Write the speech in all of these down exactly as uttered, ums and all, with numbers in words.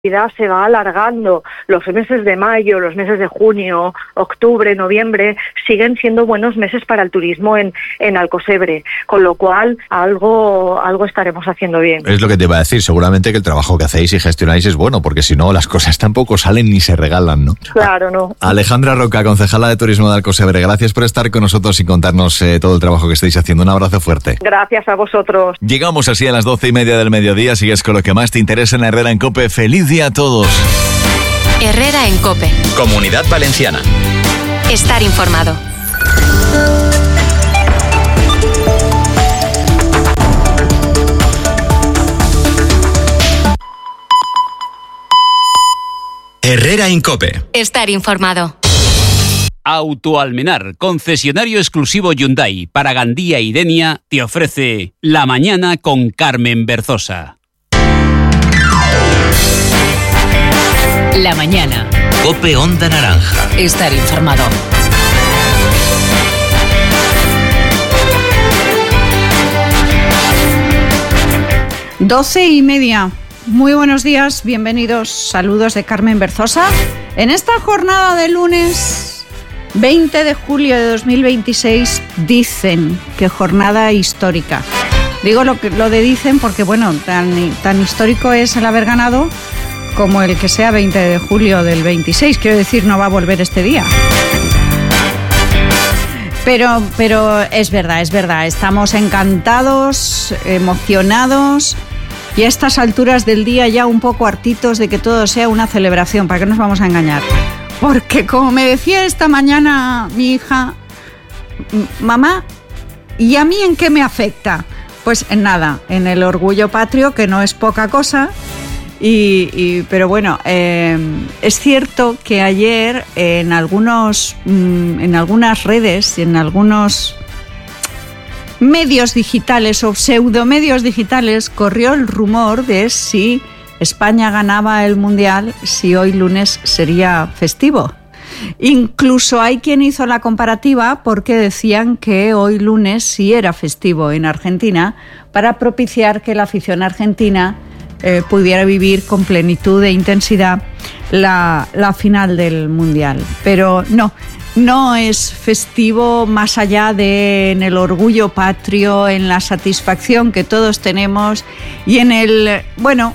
se va alargando. Los meses de mayo, los meses de junio, octubre, noviembre siguen siendo buenos meses para el turismo en, en Alcocebre, con lo cual algo, algo estaremos haciendo bien. Es lo que te iba a decir, seguramente que el trabajo que hacéis y gestionáis es bueno, porque si no las cosas tampoco salen ni se regalan, ¿no? Claro, no. Alejandra Roca, concejala de Turismo de Alcocebre, gracias por estar con nosotros y contarnos eh, todo el trabajo que estáis haciendo. Un abrazo fuerte. Gracias a vosotros. Llegamos así a las doce y media del mediodía. Sigues con lo que más te interesa en Herrera en COPE. ¡Feliz día a todos! Herrera en COPE. Comunidad Valenciana. Estar informado. Herrera en COPE. Estar informado. Autoalmenar, concesionario exclusivo Hyundai para Gandía y Denia, te ofrece La Mañana con Carmen Berzosa. La mañana. COPE Onda Naranja. Estar informado. Doce y media. Muy buenos días, bienvenidos. Saludos de Carmen Berzosa. En esta jornada de lunes veinte de julio de dos mil veintiséis, dicen que jornada histórica. Digo lo, que, lo de dicen porque, bueno, tan, tan histórico es el haber ganado como el que sea veinte de julio del veintiséis. Quiero decir, no va a volver este día. Pero, pero es verdad, es verdad. Estamos encantados, emocionados y a estas alturas del día ya un poco hartitos de que todo sea una celebración. ¿Para qué nos vamos a engañar? Porque como me decía esta mañana mi hija, mamá, ¿y a mí en qué me afecta? Pues en nada, en el orgullo patrio, que no es poca cosa. Y, y, pero bueno, eh, es cierto que ayer en algunos, en algunas redes y en algunos medios digitales o pseudomedios digitales corrió el rumor de si España ganaba el Mundial, si hoy lunes sería festivo. Incluso hay quien hizo la comparativa porque decían que hoy lunes sí era festivo en Argentina para propiciar que la afición argentina Eh, pudiera vivir con plenitud e intensidad la, la final del Mundial. Pero no, no es festivo más allá de en el orgullo patrio, en la satisfacción que todos tenemos y en el, bueno,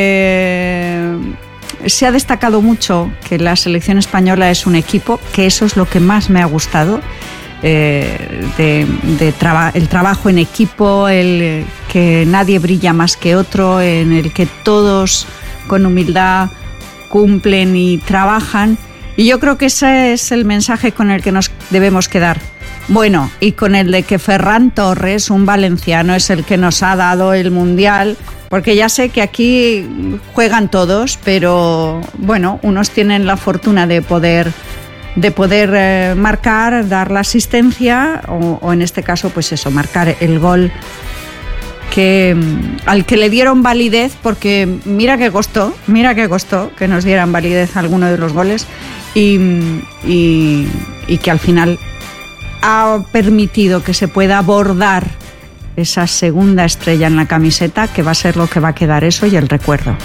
eh, se ha destacado mucho que la selección española es un equipo, que eso es lo que más me ha gustado. Eh, de, de traba, el trabajo en equipo, el que nadie brilla más que otro, en el que todos con humildad cumplen y trabajan. Y yo creo que ese es el mensaje con el que nos debemos quedar. Bueno, y con el de que Ferran Torres, un valenciano, es el que nos ha dado el Mundial, porque ya sé que aquí juegan todos, pero bueno, unos tienen la fortuna de poder de poder eh, marcar, dar la asistencia o, o en este caso pues eso, marcar el gol que, al que le dieron validez, porque mira que costó, mira que costó que nos dieran validez a alguno de los goles y, y, y que al final ha permitido que se pueda bordar esa segunda estrella en la camiseta, que va a ser lo que va a quedar eso y el recuerdo.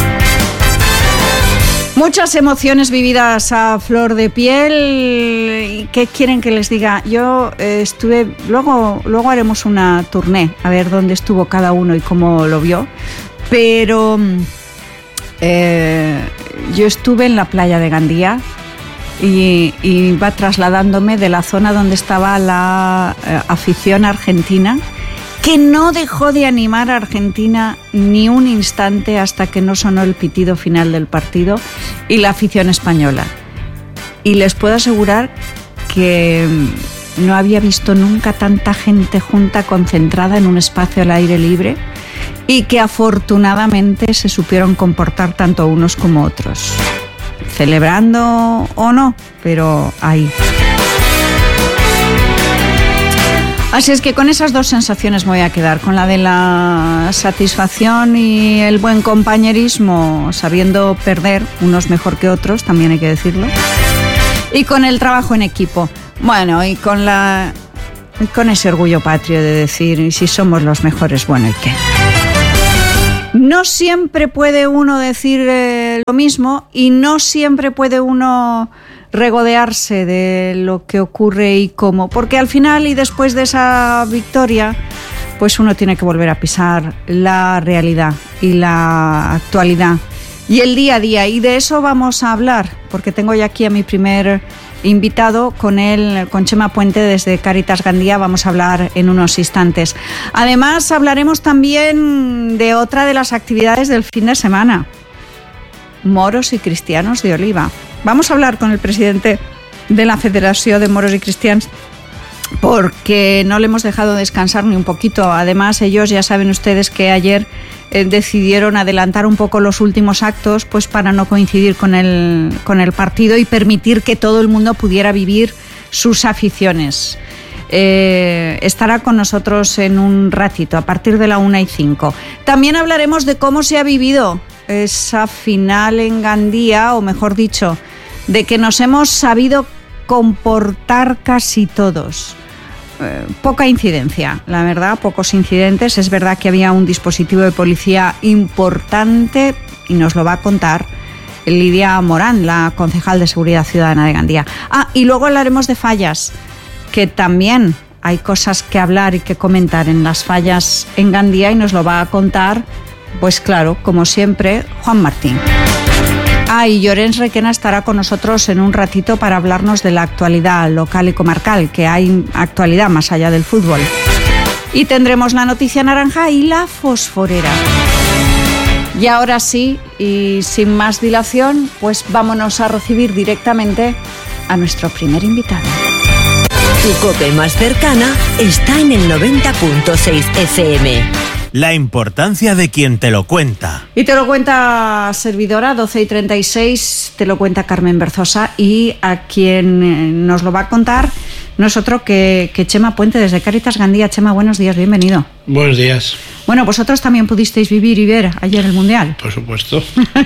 Muchas emociones vividas a flor de piel. ¿Qué quieren que les diga? Yo eh, estuve... Luego, luego haremos una tournée, a ver dónde estuvo cada uno y cómo lo vio. Pero eh, yo estuve en la playa de Gandía y, y iba trasladándome de la zona donde estaba la eh, afición argentina, que no dejó de animar a Argentina ni un instante hasta que no sonó el pitido final del partido, y la afición española. Y les puedo asegurar que no había visto nunca tanta gente junta, concentrada en un espacio al aire libre, y que afortunadamente se supieron comportar tanto unos como otros. Celebrando o no, pero ahí. Así es que con esas dos sensaciones me voy a quedar, con la de la satisfacción y el buen compañerismo, sabiendo perder, unos mejor que otros, también hay que decirlo, y con el trabajo en equipo. Bueno, y con la con ese orgullo patrio de decir, y si somos los mejores, bueno, ¿y qué? No siempre puede uno decir eh, lo mismo y no siempre puede uno regodearse de lo que ocurre y cómo, porque al final y después de esa victoria, pues uno tiene que volver a pisar la realidad y la actualidad y el día a día, y de eso vamos a hablar, porque tengo ya aquí a mi primer invitado, con él, con Chema Puente desde Cáritas Gandía. Vamos a hablar en unos instantes. Además, hablaremos también de otra de las actividades del fin de semana, Moros y Cristianos de Oliva. Vamos a hablar con el presidente de la Federación de Moros y Cristianos, porque no le hemos dejado descansar ni un poquito. Además, ellos, ya saben ustedes que ayer eh, decidieron adelantar un poco los últimos actos, pues para no coincidir con el, con el partido y permitir que todo el mundo pudiera vivir sus aficiones. Eh, estará con nosotros en un ratito, a partir de la una y cinco. También hablaremos de cómo se ha vivido esa final en Gandía, o mejor dicho, de que nos hemos sabido comportar casi todos. Eh, poca incidencia, la verdad, pocos incidentes. Es verdad que había un dispositivo de policía importante y nos lo va a contar Lidia Morán, la concejal de Seguridad Ciudadana de Gandía. Ah, y luego hablaremos de fallas, que también hay cosas que hablar y que comentar en las fallas en Gandía, y nos lo va a contar, pues claro, como siempre, Juan Martín. Ah, y Llorens Requena estará con nosotros en un ratito para hablarnos de la actualidad local y comarcal, que hay actualidad más allá del fútbol. Y tendremos la noticia naranja y la fosforera. Y ahora sí, y sin más dilación, pues vámonos a recibir directamente a nuestro primer invitado. Tu COPE más cercana está en el noventa punto seis F M. La importancia de quien te lo cuenta. Y te lo cuenta servidora, doce y treinta y seis, te lo cuenta Carmen Berzosa, y a quien nos lo va a contar no es otro que, que Chema Puente desde Cáritas Gandía. Chema, buenos días, bienvenido. Buenos días. Bueno, vosotros también pudisteis vivir y ver ayer el Mundial. Por supuesto.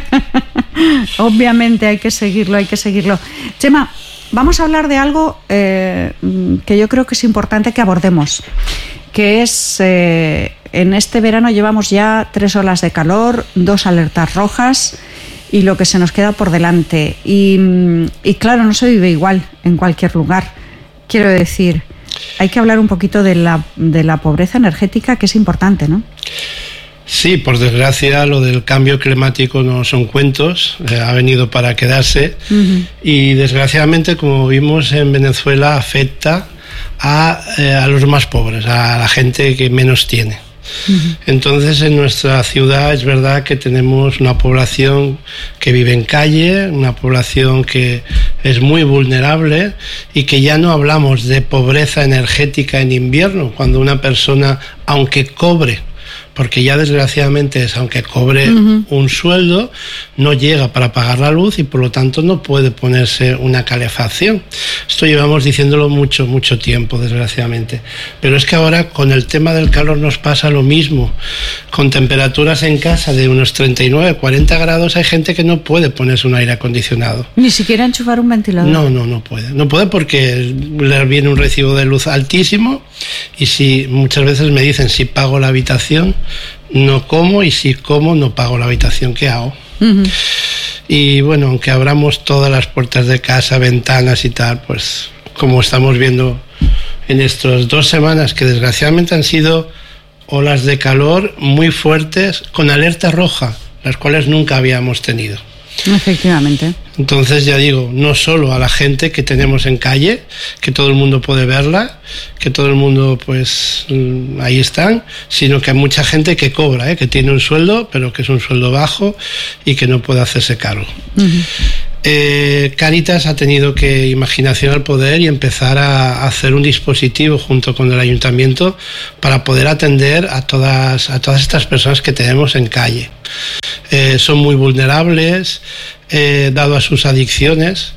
Obviamente hay que seguirlo, hay que seguirlo. Chema, vamos a hablar de algo eh, que yo creo que es importante que abordemos, que es... Eh, en este verano llevamos ya tres olas de calor, dos alertas rojas y lo que se nos queda por delante. Y, y claro, no se vive igual en cualquier lugar. Quiero decir, hay que hablar un poquito de la, de la pobreza energética, que es importante, ¿no? Sí, por desgracia lo del cambio climático no son cuentos, eh, ha venido para quedarse. Uh-huh. Y desgraciadamente, como vimos en Venezuela, afecta a, eh, a los más pobres, a la gente que menos tiene. Uh-huh. Entonces, en nuestra ciudad es verdad que tenemos una población que vive en calle, una población que es muy vulnerable, y que ya no hablamos de pobreza energética en invierno, cuando una persona, aunque cobre, porque ya desgraciadamente es, aunque cobre uh-huh. un sueldo, no llega para pagar la luz y por lo tanto no puede ponerse una calefacción. Esto llevamos diciéndolo mucho, mucho tiempo, desgraciadamente. Pero es que ahora con el tema del calor nos pasa lo mismo. Con temperaturas en casa de unos treinta y nueve, cuarenta grados, hay gente que no puede ponerse un aire acondicionado. Ni siquiera enchufar un ventilador. No, no, no puede. No puede porque le viene un recibo de luz altísimo, y si muchas veces me dicen, si pago la habitación, no como, y si como, no pago la habitación. ¿Qué hago? Uh-huh. Y bueno, aunque abramos todas las puertas de casa, ventanas y tal, pues como estamos viendo en estas dos semanas, que desgraciadamente han sido olas de calor muy fuertes, con alerta roja, las cuales nunca habíamos tenido. Efectivamente. Entonces, ya digo, no solo a la gente que tenemos en calle, que todo el mundo puede verla, que todo el mundo, pues, ahí están, sino que hay mucha gente que cobra, ¿eh? Que tiene un sueldo, pero que es un sueldo bajo y que no puede hacerse cargo. Uh-huh. Eh, Cáritas ha tenido que imaginación al poder y empezar a hacer un dispositivo junto con el ayuntamiento para poder atender a todas, a todas estas personas que tenemos en calle. Eh, son muy vulnerables, eh, dado a sus adicciones,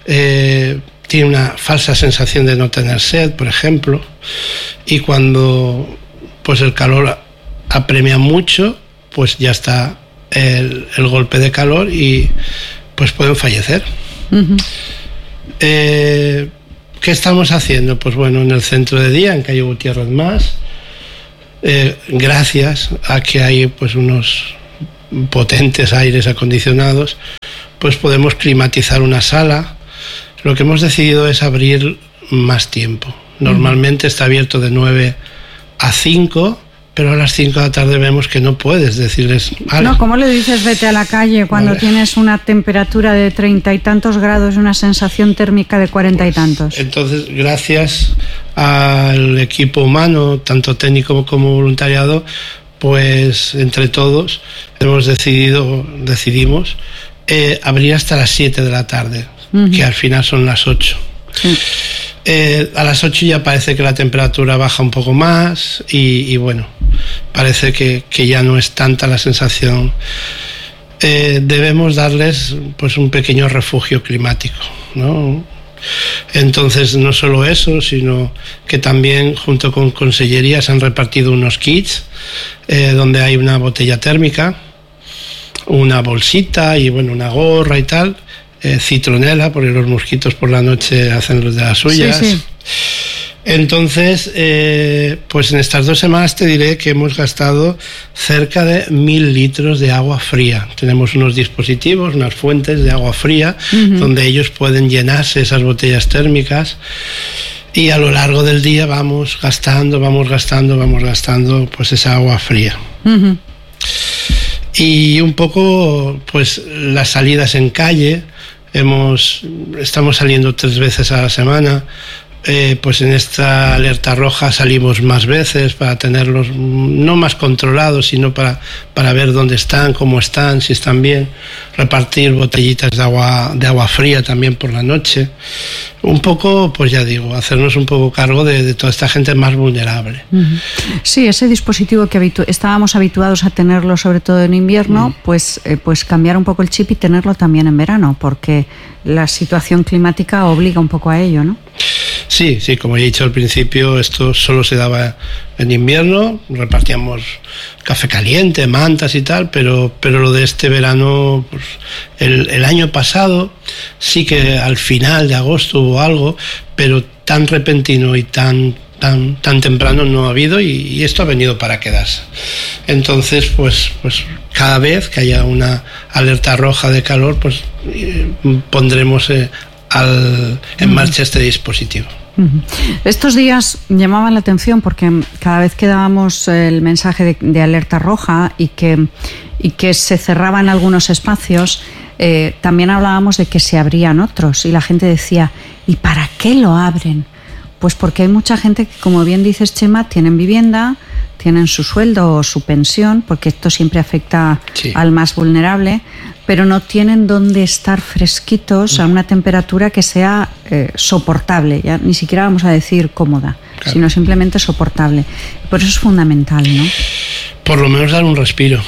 eh, tienen una falsa sensación de no tener sed, por ejemplo, y cuando pues el calor apremia mucho, pues ya está el, el golpe de calor y pues pueden fallecer. Uh-huh. Eh, ¿Qué estamos haciendo? Pues bueno, en el centro de día, en calle Gutiérrez Más, eh, gracias a que hay pues unos potentes aires acondicionados, pues podemos climatizar una sala. Lo que hemos decidido es abrir más tiempo. Normalmente está abierto de nueve a cinco, pero a las cinco de la tarde vemos que no puedes decirles... Vale. No, ¿cómo le dices vete a la calle cuando vale. tienes una temperatura de treinta y tantos grados y una sensación térmica de cuarenta pues, y tantos? Entonces, gracias al equipo humano, tanto técnico como voluntariado, pues entre todos hemos decidido, decidimos eh, abrir hasta las siete de la tarde, uh-huh. que al final son las ocho. Sí. Eh, a las ocho ya parece que la temperatura baja un poco más y, y bueno, parece que, que ya no es tanta la sensación. Eh, debemos darles pues un pequeño refugio climático, ¿no? Entonces no solo eso, sino que también junto con Consellería se han repartido unos kits eh, donde hay una botella térmica, una bolsita y bueno, una gorra y tal. Eh, citronela, porque los mosquitos por la noche hacen los de las suyas. Sí, sí. Entonces, eh, pues en estas dos semanas te diré que hemos gastado cerca de mil litros de agua fría. Tenemos unos dispositivos, unas fuentes de agua fría, uh-huh. donde ellos pueden llenarse esas botellas térmicas. Y a lo largo del día vamos gastando, vamos gastando, vamos gastando pues esa agua fría. Uh-huh. Y un poco pues las salidas en calle. Hemos, estamos saliendo tres veces a la semana, eh, pues en esta alerta roja salimos más veces para tenerlos no más controlados, sino para, para ver dónde están, cómo están, si están bien, repartir botellitas de agua, de agua fría también por la noche. Un poco, pues ya digo, hacernos un poco cargo de, de toda esta gente más vulnerable. Sí, ese dispositivo que habitu- estábamos habituados a tenerlo sobre todo en invierno, mm. pues, eh, pues cambiar un poco el chip y tenerlo también en verano, porque la situación climática obliga un poco a ello, ¿no? Sí, sí, como he dicho al principio, esto solo se daba en invierno, repartíamos café caliente, mantas y tal, pero, pero lo de este verano, pues, el, el año pasado sí que al final de agosto hubo algo, pero tan repentino y tan tan tan temprano no ha habido, y, y esto ha venido para quedarse. Entonces, pues, pues cada vez que haya una alerta roja de calor, pues eh, pondremos eh, al, en marcha este dispositivo. Estos días llamaban la atención porque cada vez que dábamos el mensaje de, de alerta roja y que, y que se cerraban algunos espacios, eh, también hablábamos de que se abrían otros y la gente decía, ¿y para qué lo abren? Pues porque hay mucha gente que, como bien dices, Chema, tienen vivienda, tienen su sueldo o su pensión, porque esto siempre afecta sí. al más vulnerable, pero no tienen dónde estar fresquitos a una temperatura que sea eh, soportable, ya ni siquiera vamos a decir cómoda, claro. sino simplemente soportable. Por eso es fundamental, ¿no? Por lo menos dar un respiro.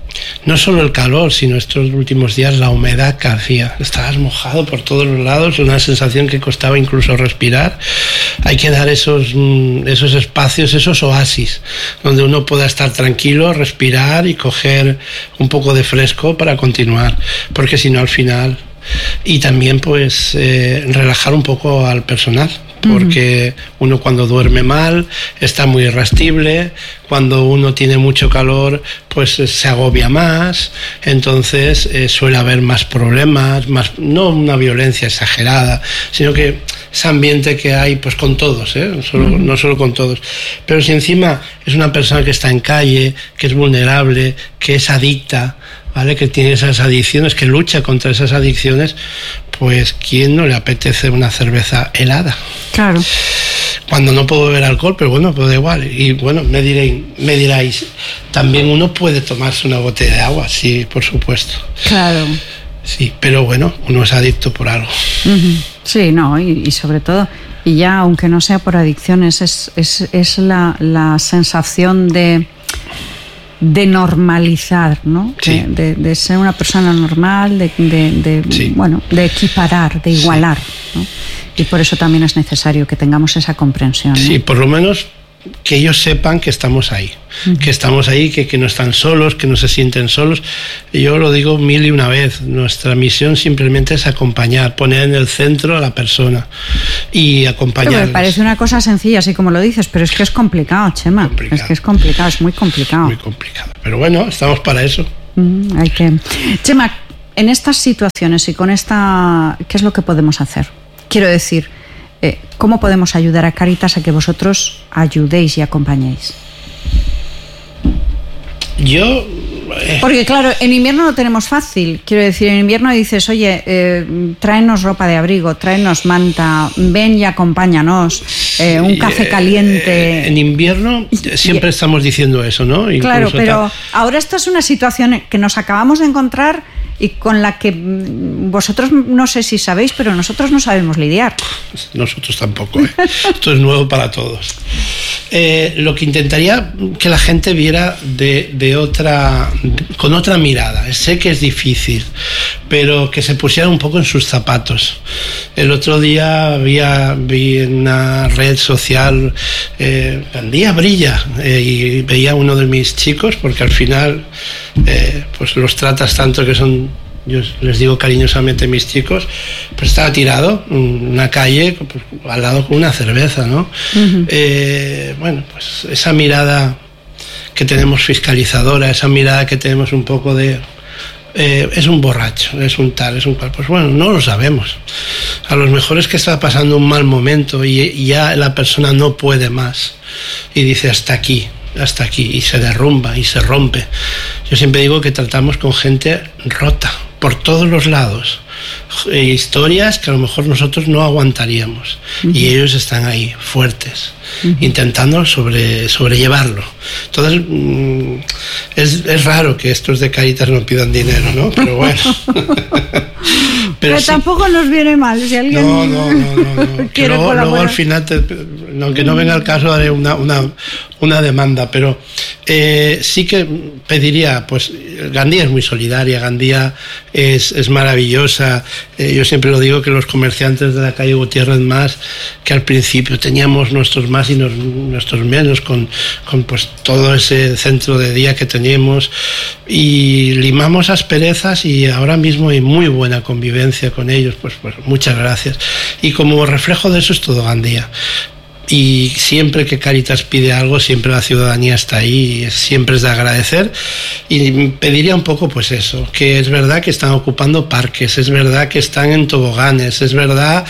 No solo el calor, sino estos últimos días la humedad que hacía. Estabas mojado por todos los lados, una sensación que costaba incluso respirar. Hay que dar esos, esos espacios, esos oasis, donde uno pueda estar tranquilo, respirar y coger un poco de fresco para continuar, porque si no al final... Y también pues eh, relajar un poco al personal, porque uh-huh. uno cuando duerme mal está muy irascible, cuando uno tiene mucho calor pues se agobia más, entonces eh, suele haber más problemas, más, no una violencia exagerada, sino que ese ambiente que hay pues con todos, ¿eh? Solo, uh-huh. no solo con todos, pero si encima es una persona que está en calle, que es vulnerable, que es adicta, ¿vale? Que tiene esas adicciones, que lucha contra esas adicciones, pues ¿quién no le apetece una cerveza helada? Claro. Cuando no puedo beber alcohol, pero bueno, pues da igual. Y bueno, me diréis, me diráis, también uno puede tomarse una botella de agua, sí, por supuesto. Claro. Sí, pero bueno, uno es adicto por algo. Uh-huh. Sí, no, y, y sobre todo, y ya aunque no sea por adicciones, es, es, es la, la sensación de... de normalizar, ¿no? Sí. De, de, de ser una persona normal, de, de, de sí. bueno, de equiparar, de igualar, sí. ¿no? Y por eso también es necesario que tengamos esa comprensión, ¿no? Sí, por lo menos que ellos sepan que estamos ahí, uh-huh. que estamos ahí, que, que no están solos, que no se sienten solos. Yo lo digo mil y una vez, nuestra misión simplemente es acompañar, poner en el centro a la persona y acompañarles. Me parece una cosa sencilla, así como lo dices, pero es que es complicado, Chema. Complicado. Es que es complicado, es muy complicado. Muy complicado, pero bueno, estamos para eso. Mm, hay que... Chema, en estas situaciones y con esta, ¿qué es lo que podemos hacer? Quiero decir, eh, ¿cómo podemos ayudar a Cáritas a que vosotros ayudéis y acompañéis? Yo... Eh. Porque claro, en invierno lo tenemos fácil. Quiero decir, en invierno dices, oye, eh, tráenos ropa de abrigo, tráenos manta, ven y acompáñanos, eh, un café caliente. Eh, en invierno siempre y, estamos diciendo eso, ¿no? Incluso claro, pero ta... ahora esta es una situación que nos acabamos de encontrar y con la que vosotros no sé si sabéis, pero nosotros no sabemos lidiar. Nosotros tampoco, ¿eh? Esto es nuevo para todos. Eh, lo que intentaría que la gente viera de, de otra, con otra mirada. Sé que es difícil, pero que se pusiera un poco en sus zapatos. El otro día había, vi en una red social, eh, Gandía brilla, eh, y veía a uno de mis chicos, porque al final eh, pues los tratas tanto que son, yo les digo cariñosamente mis chicos, pues estaba tirado en una calle pues, al lado con una cerveza, ¿no? Uh-huh. Eh, bueno, pues esa mirada que tenemos fiscalizadora, esa mirada que tenemos un poco de eh, es un borracho, es un tal, es un cual, pues bueno, no lo sabemos. A lo mejor es que está pasando un mal momento y, y ya la persona no puede más y dice hasta aquí, hasta aquí, y se derrumba y se rompe. Yo siempre digo que tratamos con gente rota por todos los lados, e historias que a lo mejor nosotros no aguantaríamos, uh-huh. y ellos están ahí fuertes, uh-huh. intentando sobre, sobrellevarlo. Entonces mmm, es, es raro que estos de Cáritas no pidan dinero, ¿no? Pero bueno. Pero, Pero sí. Tampoco nos viene mal si alguien no, no, no, no, no. quiere luego, colaborar. Luego al final, te, aunque no venga el caso, haré una, una, una demanda, pero eh, sí que pediría, pues Gandía es muy solidaria, Gandía es, es maravillosa. Eh, yo siempre lo digo que los comerciantes de la calle Gutiérrez Más, que al principio teníamos nuestros más y nos, nuestros menos con, con pues todo ese centro de día que teníamos, y limamos asperezas y ahora mismo hay muy buena convivencia con ellos, pues, pues muchas gracias. Y como reflejo de eso es todo Gandía. Y siempre que Cáritas pide algo, siempre la ciudadanía está ahí, y siempre es de agradecer. Y pediría un poco pues eso, que es verdad que están ocupando parques, es verdad que están en toboganes, es verdad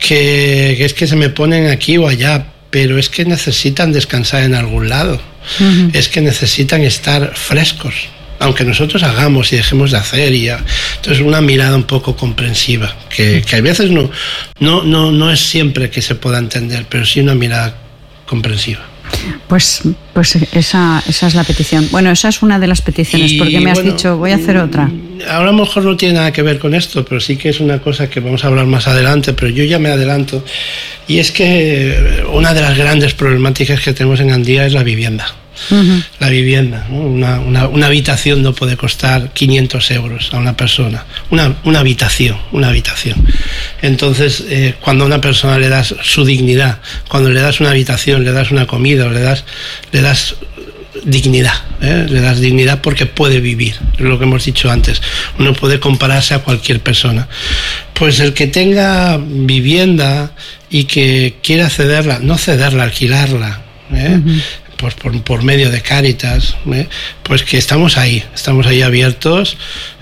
que, que es que se me ponen aquí o allá, pero es que necesitan descansar en algún lado, uh-huh. es que necesitan estar frescos, aunque nosotros hagamos y dejemos de hacer, y ya. Entonces una mirada un poco comprensiva, que, que a veces no, no, no, no es siempre que se pueda entender, pero sí una mirada comprensiva. Pues, pues esa, esa es la petición. Bueno, esa es una de las peticiones, y, porque me has bueno, dicho, voy a hacer otra. Ahora a lo mejor no tiene nada que ver con esto, pero sí que es una cosa que vamos a hablar más adelante, pero yo ya me adelanto, y es que una de las grandes problemáticas que tenemos en Gandía es la vivienda. Uh-huh. La vivienda, ¿no? una, una, una habitación no puede costar quinientos euros a una persona, una, una habitación, una habitación. Entonces, eh, cuando a una persona le das su dignidad, cuando le das una habitación, le das una comida, le das, le das dignidad, ¿eh? le das dignidad porque puede vivir, es lo que hemos dicho antes, uno puede compararse a cualquier persona. Pues el que tenga vivienda y que quiera cederla, no cederla, alquilarla, ¿eh? Uh-huh. Pues por, por medio de Cáritas, ¿eh? Pues que estamos ahí, estamos ahí abiertos,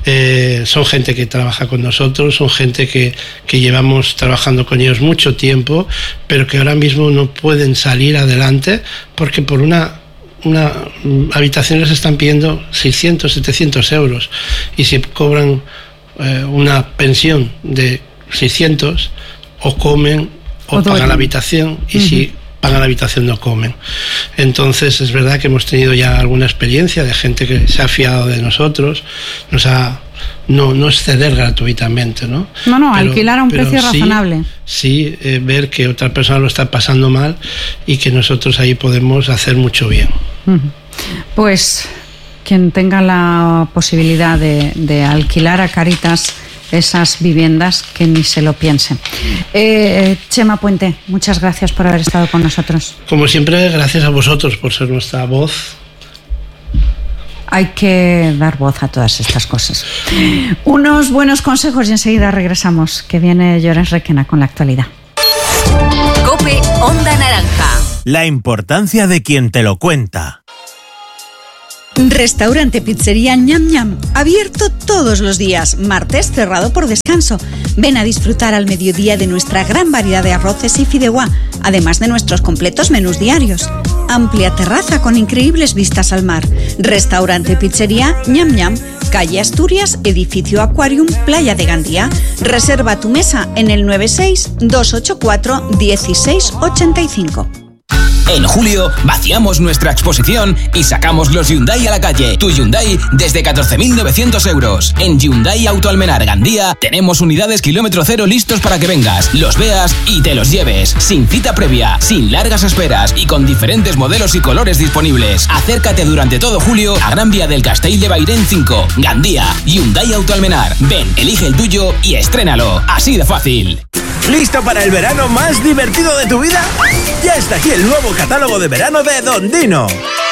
eh, son gente que trabaja con nosotros, son gente que, que llevamos trabajando con ellos mucho tiempo, pero que ahora mismo no pueden salir adelante porque por una, una habitación les están pidiendo seiscientos, setecientos euros, y si cobran eh, una pensión de seiscientos, o comen o, o pagan la habitación, y uh-huh. si pagan la habitación no comen. Entonces es verdad que hemos tenido ya alguna experiencia de gente que se ha fiado de nosotros, nos ha no, no es ceder gratuitamente, ¿no? No, no, pero, alquilar a un precio sí, razonable. Sí, eh, ver que otra persona lo está pasando mal y que nosotros ahí podemos hacer mucho bien. Uh-huh. Pues quien tenga la posibilidad de, de alquilar a Cáritas esas viviendas, que ni se lo piensen. Eh, Chema Puente, muchas gracias por haber estado con nosotros. Como siempre, gracias a vosotros por ser nuestra voz. Hay que dar voz a todas estas cosas. Unos buenos consejos y enseguida regresamos, que viene Llorens Requena con la actualidad. COPE Onda Naranja. La importancia de quien te lo cuenta. Restaurante Pizzería Ñam Ñam, abierto todos los días, martes cerrado por descanso. Ven a disfrutar al mediodía de nuestra gran variedad de arroces y fideuá, además de nuestros completos menús diarios. Amplia terraza con increíbles vistas al mar. Restaurante Pizzería Ñam Ñam, calle Asturias, edificio Aquarium, Playa de Gandía. Reserva tu mesa en el nueve seis dos ocho cuatro uno seis ocho cinco. En julio vaciamos nuestra exposición y sacamos los Hyundai a la calle. Tu Hyundai desde catorce mil novecientos euros. En Hyundai Auto Almenar Gandía tenemos unidades kilómetro cero listos para que vengas, los veas y te los lleves. Sin cita previa, sin largas esperas y con diferentes modelos y colores disponibles. Acércate durante todo julio a Gran Vía del Castell de Bairén cinco, Gandía. Hyundai Auto Almenar. Ven, elige el tuyo y estrénalo. Así de fácil. ¿Listo para el verano más divertido de tu vida? Ya está aquí el nuevo catálogo de verano de Don Dino.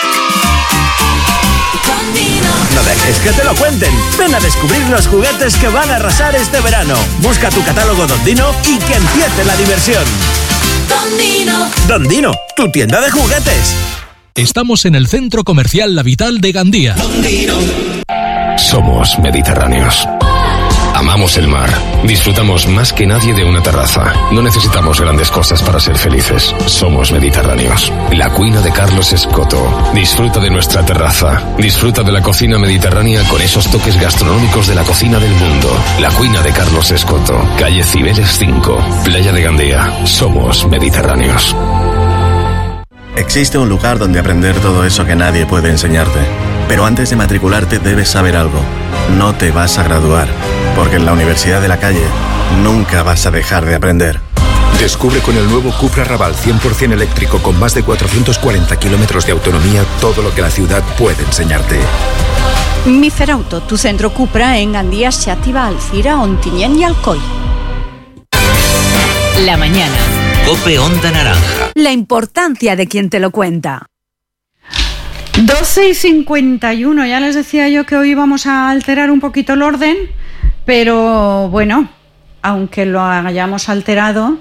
No dejes que te lo cuenten. Ven a descubrir los juguetes que van a arrasar este verano. Busca tu catálogo Don Dino y que empiece la diversión. Don Dino. Don Dino, tu tienda de juguetes. Estamos en el Centro Comercial La Vital de Gandía. Don Dino. Somos mediterráneos. Amamos el mar. Disfrutamos más que nadie de una terraza. No necesitamos grandes cosas para ser felices. Somos mediterráneos. La Cuina de Carlos Escoto. Disfruta de nuestra terraza. Disfruta de la cocina mediterránea con esos toques gastronómicos de la cocina del mundo. La Cuina de Carlos Escoto. Calle Cibeles cinco. Playa de Gandía. Somos mediterráneos. Existe un lugar donde aprender todo eso que nadie puede enseñarte. Pero antes de matricularte debes saber algo. No te vas a graduar, porque en la Universidad de la Calle nunca vas a dejar de aprender. Descubre con el nuevo Cupra Raval cien por ciento eléctrico con más de cuatrocientos cuarenta kilómetros de autonomía todo lo que la ciudad puede enseñarte. Miferauto, tu centro Cupra en Gandía, Xàtiva, Alcira, Ontinyent y Alcoy. La mañana. COPE Onda Naranja. La importancia de quien te lo cuenta. doce y cincuenta y uno, ya les decía yo que hoy vamos a alterar un poquito el orden, pero bueno, aunque lo hayamos alterado,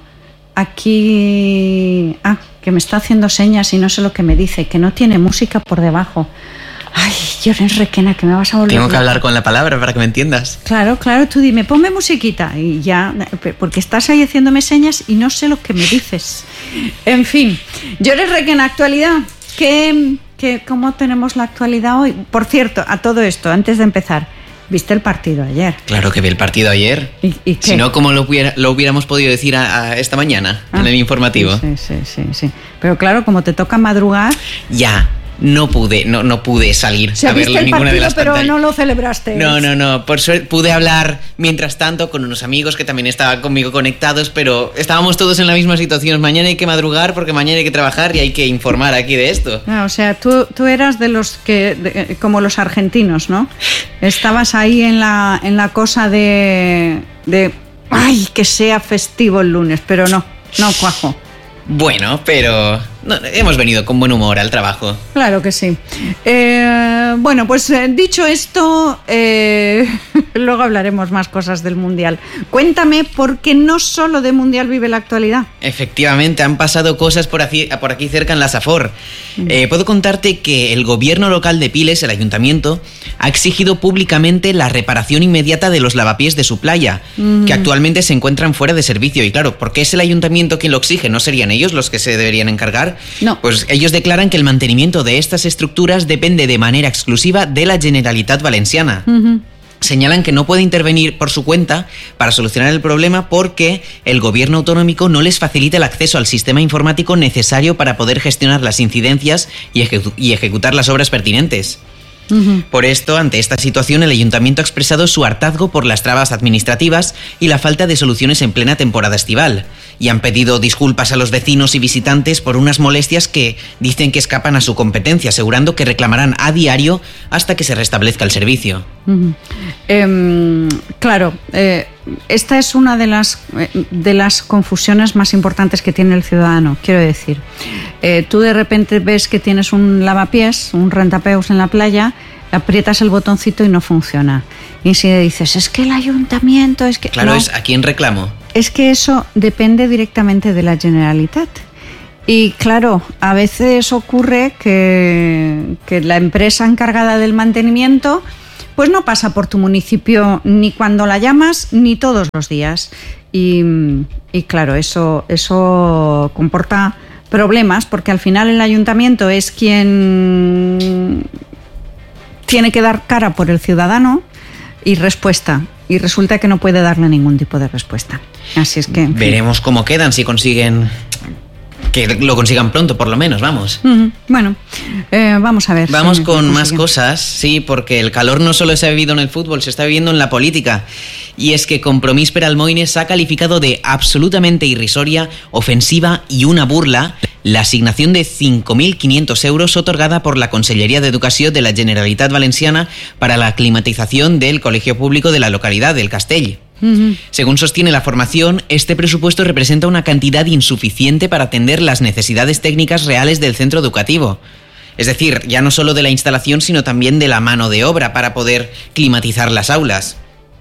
aquí... Ah, que me está haciendo señas y no sé lo que me dice, que no tiene música por debajo. Ay, Llorens Requena, que me vas a volver... Tengo que hablar con la palabra para que me entiendas. Claro, claro, tú dime, ponme musiquita y ya, porque estás ahí haciéndome señas y no sé lo que me dices. En fin, Llorens Requena, actualidad, ¿qué... Que, ¿cómo tenemos la actualidad hoy? Por cierto, a todo esto, antes de empezar, ¿viste el partido ayer? Claro que vi el partido ayer. ¿Y, y qué? Si no, ¿cómo lo, hubiera, lo hubiéramos podido decir a, a esta mañana, ah, en el informativo? Sí, sí, sí, sí. Pero claro, como te toca madrugar... Ya. No pude, no, no pude salir o sea, a verlo en ninguna partido, de las pero pantallas. No lo celebraste. No, no, no. Por suerte pude hablar mientras tanto con unos amigos que también estaban conmigo conectados, pero estábamos todos en la misma situación. Mañana hay que madrugar porque mañana hay que trabajar y hay que informar aquí de esto. Ah, o sea, tú, tú eras de los que, de, como los argentinos, ¿no? Estabas ahí en la, en la cosa de, de, ay, que sea festivo el lunes, pero no, no cuajo. Bueno, pero no, hemos venido con buen humor al trabajo. Claro que sí. Eh, bueno, pues eh, dicho esto, eh, luego hablaremos más cosas del Mundial. Cuéntame, porque no solo de Mundial vive la actualidad. Efectivamente, han pasado cosas por aquí, por aquí cerca en la Safor. Mm. Eh, puedo contarte que el gobierno local de Piles, el ayuntamiento, ha exigido públicamente la reparación inmediata de los lavapiés de su playa, mm. que actualmente se encuentran fuera de servicio. Y claro, ¿por qué es el ayuntamiento quien lo exige? ¿No serían ellos los que se deberían encargar? No. Pues ellos declaran que el mantenimiento de estas estructuras depende de manera exclusiva de la Generalitat Valenciana. Uh-huh. Señalan que no puede intervenir por su cuenta para solucionar el problema porque el gobierno autonómico no les facilita el acceso al sistema informático necesario para poder gestionar las incidencias y, ejecu- y ejecutar las obras pertinentes. Uh-huh. Por esto, ante esta situación, el ayuntamiento ha expresado su hartazgo por las trabas administrativas y la falta de soluciones en plena temporada estival, y han pedido disculpas a los vecinos y visitantes por unas molestias que dicen que escapan a su competencia, asegurando que reclamarán a diario hasta que se restablezca el servicio. Uh-huh. Eh, claro, eh, esta es una de las, de las confusiones más importantes que tiene el ciudadano, quiero decir. Eh, tú de repente ves que tienes un lavapiés, un rentapeus en la playa, aprietas el botoncito y no funciona. Y si dices, es que el ayuntamiento, es que... Claro, no, es a quién reclamo. Es que eso depende directamente de la Generalitat. Y claro, a veces ocurre que, que la empresa encargada del mantenimiento pues no pasa por tu municipio ni cuando la llamas ni todos los días. Y, y claro, eso, eso comporta problemas porque al final el ayuntamiento es quien tiene que dar cara por el ciudadano y respuesta. Y resulta que no puede darle ningún tipo de respuesta. Así es que... en fin. Veremos cómo quedan, si consiguen... Que lo consigan pronto, por lo menos, vamos. Uh-huh. Bueno, eh, vamos a ver. Vamos si con más cosas, sí, porque el calor no solo se ha vivido en el fútbol, se está viviendo en la política. Y es que Compromís per Almoines ha calificado de absolutamente irrisoria, ofensiva y una burla la asignación de cinco mil quinientos euros otorgada por la Conselleria de Educación de la Generalitat Valenciana para la climatización del colegio público de la localidad del Castell. Uh-huh. Según sostiene la formación, este presupuesto representa una cantidad insuficiente para atender las necesidades técnicas reales del centro educativo. Es decir, ya no solo de la instalación, sino también de la mano de obra para poder climatizar las aulas.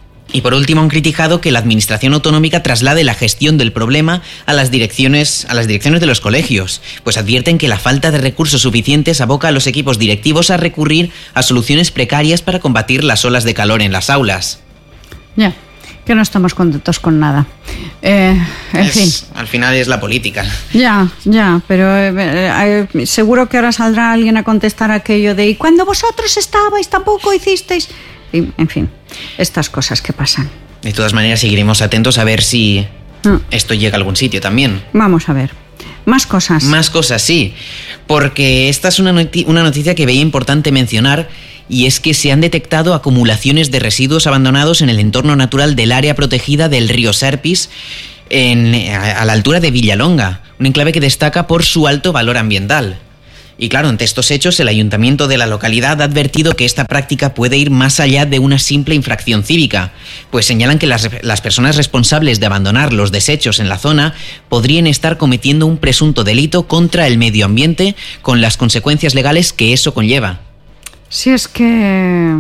Y por último han criticado que la administración autonómica traslade la gestión del problema a las direcciones, a las direcciones de los colegios, pues advierten que la falta de recursos suficientes aboca a los equipos directivos a recurrir a soluciones precarias para combatir las olas de calor en las aulas. Ya. Que no estamos contentos con nada. Eh, en es, fin. Al final es la política. Ya, ya, pero eh, eh, seguro que ahora saldrá alguien a contestar aquello de ¿y cuando vosotros estabais tampoco hicisteis? Y, en fin, estas cosas que pasan. De todas maneras seguiremos atentos a ver si mm. esto llega a algún sitio también. Vamos a ver. Más cosas. Más cosas, sí. Porque esta es una, noti- una noticia que veía importante mencionar. Y es que se han detectado acumulaciones de residuos abandonados en el entorno natural del área protegida del río Serpis, en, a, a la altura de Villalonga, un enclave que destaca por su alto valor ambiental. Y claro, ante estos hechos, el ayuntamiento de la localidad ha advertido que esta práctica puede ir más allá de una simple infracción cívica, pues señalan que las, las personas responsables de abandonar los desechos en la zona podrían estar cometiendo un presunto delito contra el medio ambiente con las consecuencias legales que eso conlleva. Si es que...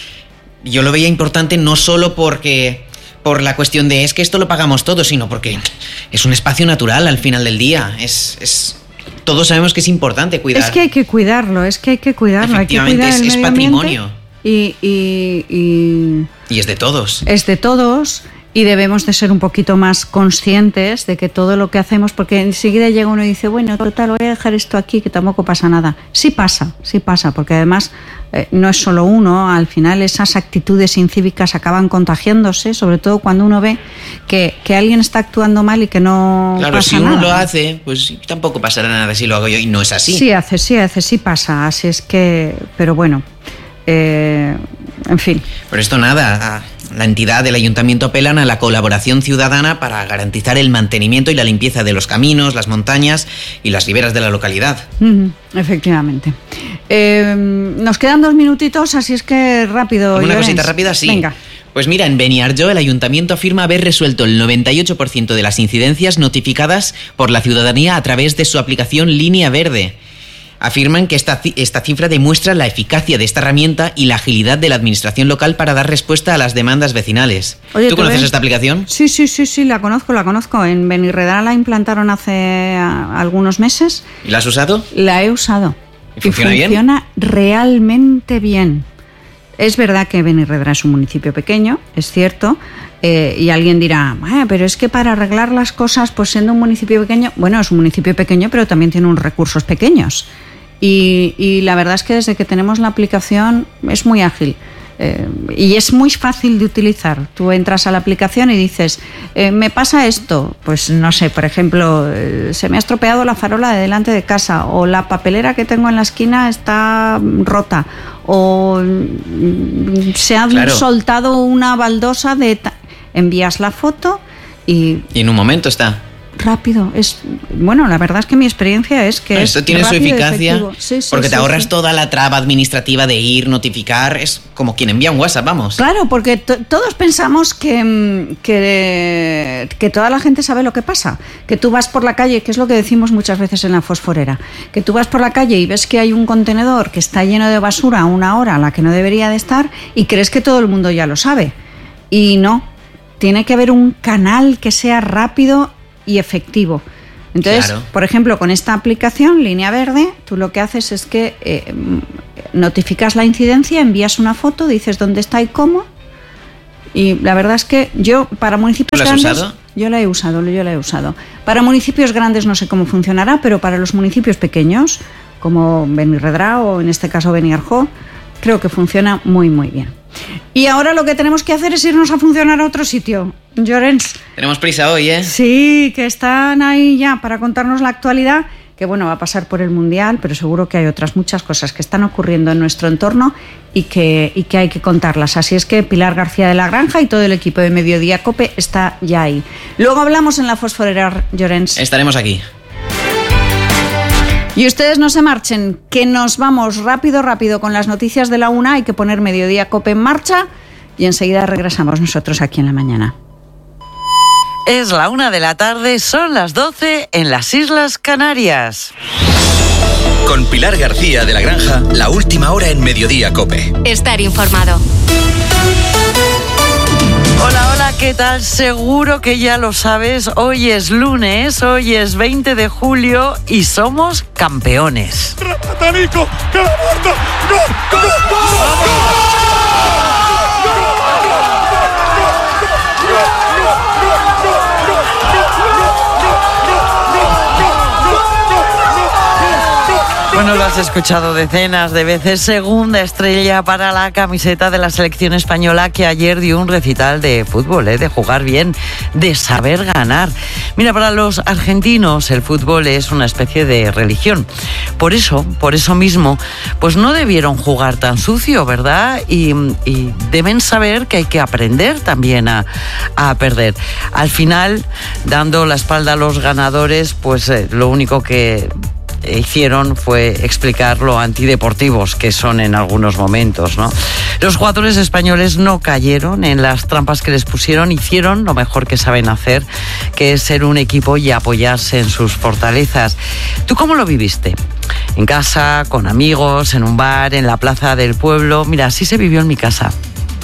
Yo lo veía importante no solo porque por la cuestión de es que esto lo pagamos todos, sino porque es un espacio natural al final del día. Es, es todos sabemos que es importante cuidar. Es que hay que cuidarlo, es que hay que cuidarlo. Efectivamente, hay que cuidar es, el es patrimonio. Y, y, y... Y es de todos. Es de todos. Y debemos de ser un poquito más conscientes de que todo lo que hacemos, porque enseguida llega uno y dice, bueno, total, voy a dejar esto aquí, que tampoco pasa nada. Sí pasa, sí pasa, porque además eh, no es solo uno, al final esas actitudes incívicas acaban contagiándose, sobre todo cuando uno ve que, que alguien está actuando mal y que no claro, pasa si uno nada. lo hace, pues tampoco pasará nada si lo hago yo, y no es así. Sí hace, sí hace, sí pasa, así es que, pero bueno, eh, en fin. Por esto nada, la entidad del ayuntamiento apelan a la colaboración ciudadana para garantizar el mantenimiento y la limpieza de los caminos, las montañas y las riberas de la localidad. Uh-huh, efectivamente. Eh, nos quedan dos minutitos, así es que rápido. Una Llorens. cosita rápida, sí. Venga. Pues mira, en Beniarjó el ayuntamiento afirma haber resuelto el noventa y ocho por ciento de las incidencias notificadas por la ciudadanía a través de su aplicación Línea Verde. Afirman que esta, esta cifra demuestra la eficacia de esta herramienta y la agilidad de la administración local para dar respuesta a las demandas vecinales. Oye, ¿Tú conoces ves? esta aplicación? Sí, sí, sí, sí, la conozco, la conozco. En Benirredrà la implantaron hace a, algunos meses. ¿Y la has usado? La he usado. ¿Y funciona y bien? Funciona realmente bien. Es verdad que Benirredrà es un municipio pequeño, es cierto, eh, y alguien dirá, ah, pero es que para arreglar las cosas, pues siendo un municipio pequeño, bueno, es un municipio pequeño, pero también tiene unos recursos pequeños. Y, y la verdad es que desde que tenemos la aplicación es muy ágil eh, y es muy fácil de utilizar. Tú entras a la aplicación y dices, eh, me pasa esto, pues no sé, por ejemplo, eh, se me ha estropeado la farola de delante de casa, o la papelera que tengo en la esquina está rota, o mm, se ha Claro. soltado una baldosa de... Ta- envías la foto y... Y en un momento está. Rápido, es bueno, la verdad es que mi experiencia es que Esto es tiene su rápido y eficacia efectivo. Sí, sí, porque te sí, ahorras sí. toda la traba administrativa de ir, notificar. Es como quien envía un WhatsApp, vamos. Claro, porque to- todos pensamos que, mm, que, que toda la gente sabe lo que pasa. Que tú vas por la calle, que es lo que decimos muchas veces en la fosforera, que tú vas por la calle y ves que hay un contenedor que está lleno de basura a una hora a la que no debería de estar y crees que todo el mundo ya lo sabe. Y no, tiene que haber un canal que sea rápido y efectivo. Entonces, Claro. por ejemplo, con esta aplicación, Línea Verde, tú lo que haces es que eh, notificas la incidencia, envías una foto, dices dónde está y cómo. Y la verdad es que yo, para municipios ¿Lo has grandes... usado? Yo la he usado, yo la he usado. Para municipios grandes no sé cómo funcionará, pero para los municipios pequeños, como Benirredrà o en este caso Beniarjó, creo que funciona muy, muy bien. Y ahora lo que tenemos que hacer es irnos a funcionar a otro sitio. Llorens. Tenemos prisa hoy, ¿eh? Sí, que están ahí ya para contarnos la actualidad, que bueno, va a pasar por el Mundial, pero seguro que hay otras muchas cosas que están ocurriendo en nuestro entorno y que, y que hay que contarlas. Así es que Pilar García de la Granja y todo el equipo de Mediodía COPE está ya ahí. Luego hablamos en la Fosforera, Llorens. Estaremos aquí. Y ustedes no se marchen, que nos vamos rápido, rápido con las noticias de la una. Hay que poner Mediodía COPE en marcha y enseguida regresamos nosotros aquí en la mañana. Es la una de la tarde, son las doce en las Islas Canarias. Con Pilar García de la Granja, la última hora en Mediodía COPE. Estar informado. Hola, hola, ¿qué tal? Seguro que ya lo sabes, hoy es lunes, hoy es veinte de julio y somos campeones. ¡Remata Nico! ¡Que la muerto! ¡Gol! ¡Gol! ¡Gol! Bueno, lo has escuchado decenas de veces. Segunda estrella para la camiseta de la selección española, que ayer dio un recital de fútbol, ¿eh? De jugar bien, de saber ganar. Mira, para los argentinos el fútbol es una especie de religión. Por eso, por eso mismo, pues no debieron jugar tan sucio, ¿verdad? Y, y deben saber que hay que aprender también a, a perder. Al final, dando la espalda a los ganadores, pues eh, lo único que hicieron fue explicar lo antideportivos que son en algunos momentos, ¿no? Los jugadores españoles no cayeron en las trampas que les pusieron, hicieron lo mejor que saben hacer, que es ser un equipo y apoyarse en sus fortalezas. ¿Tú cómo lo viviste? ¿En casa, con amigos, en un bar, en la plaza del pueblo? Mira, así se vivió en mi casa.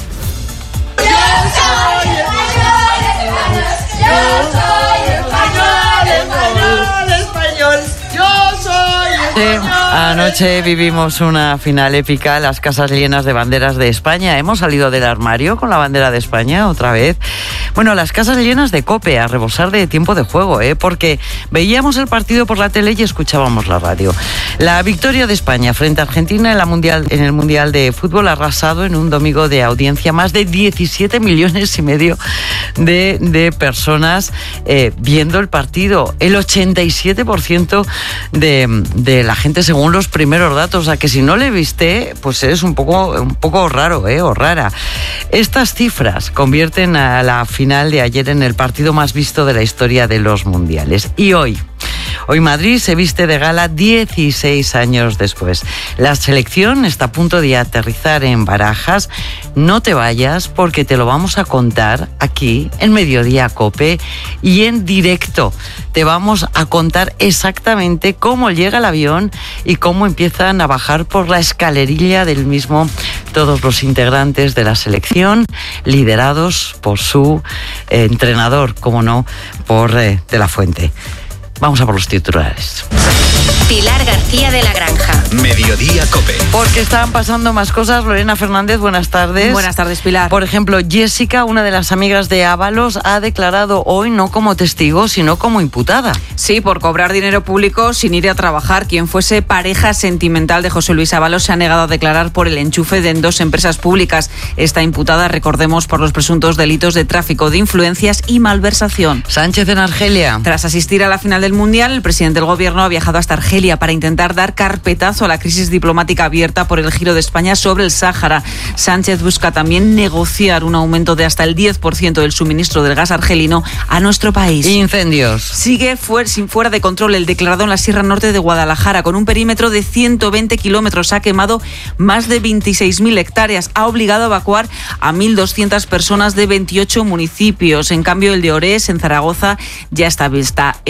Anoche vivimos una final épica, las casas llenas de banderas de España. Hemos salido del armario con la bandera de España otra vez. Bueno, las casas llenas de COPE, a rebosar de tiempo de juego, ¿eh? Porque veíamos el partido por la tele y escuchábamos la radio. La victoria de España frente a Argentina en, la mundial, en el Mundial de Fútbol ha arrasado en un domingo de audiencia más de diecisiete millones y medio de, de personas eh, viendo el partido. El ochenta y siete por ciento de, de la gente, según los primeros datos. O sea, que si no le viste, pues es un poco, un poco raro, ¿eh? O rara. Estas cifras convierten a la final de ayer en el partido más visto de la historia de los mundiales. Y hoy, hoy Madrid se viste de gala dieciséis años después. La selección está a punto de aterrizar en Barajas. No te vayas, porque te lo vamos a contar aquí en Mediodía COPE y en directo. Te vamos a contar exactamente cómo llega el avión y cómo empiezan a bajar por la escalerilla del mismo todos los integrantes de la selección, liderados por su eh, entrenador, como no, por eh, De la Fuente. Vamos a por los titulares. Pilar García de la Granja. Mediodía COPE. Porque están pasando más cosas. Lorena Fernández, buenas tardes. Buenas tardes, Pilar. Por ejemplo, Jessica, una de las amigas de Ábalos, ha declarado hoy no como testigo, sino como imputada. Sí, por cobrar dinero público sin ir a trabajar. Quien fuese pareja sentimental de José Luis Ábalos se ha negado a declarar por el enchufe de en dos empresas públicas. Está imputada, recordemos, por los presuntos delitos de tráfico de influencias y malversación. Sánchez en Argelia. Tras asistir a la final del Mundial, el presidente del Gobierno ha viajado hasta Argelia para intentar dar carpetazo a la crisis diplomática abierta por el giro de España sobre el Sáhara. Sánchez busca también negociar un aumento de hasta el diez por ciento del suministro del gas argelino a nuestro país. Incendios. Sigue fuera, sin fuera de control el declarado en la Sierra Norte de Guadalajara. Con un perímetro de ciento veinte kilómetros ha quemado más de veintiséis mil hectáreas. Ha obligado a evacuar a mil doscientas personas de veintiocho municipios. En cambio, el de Orés, en Zaragoza, ya está, está, está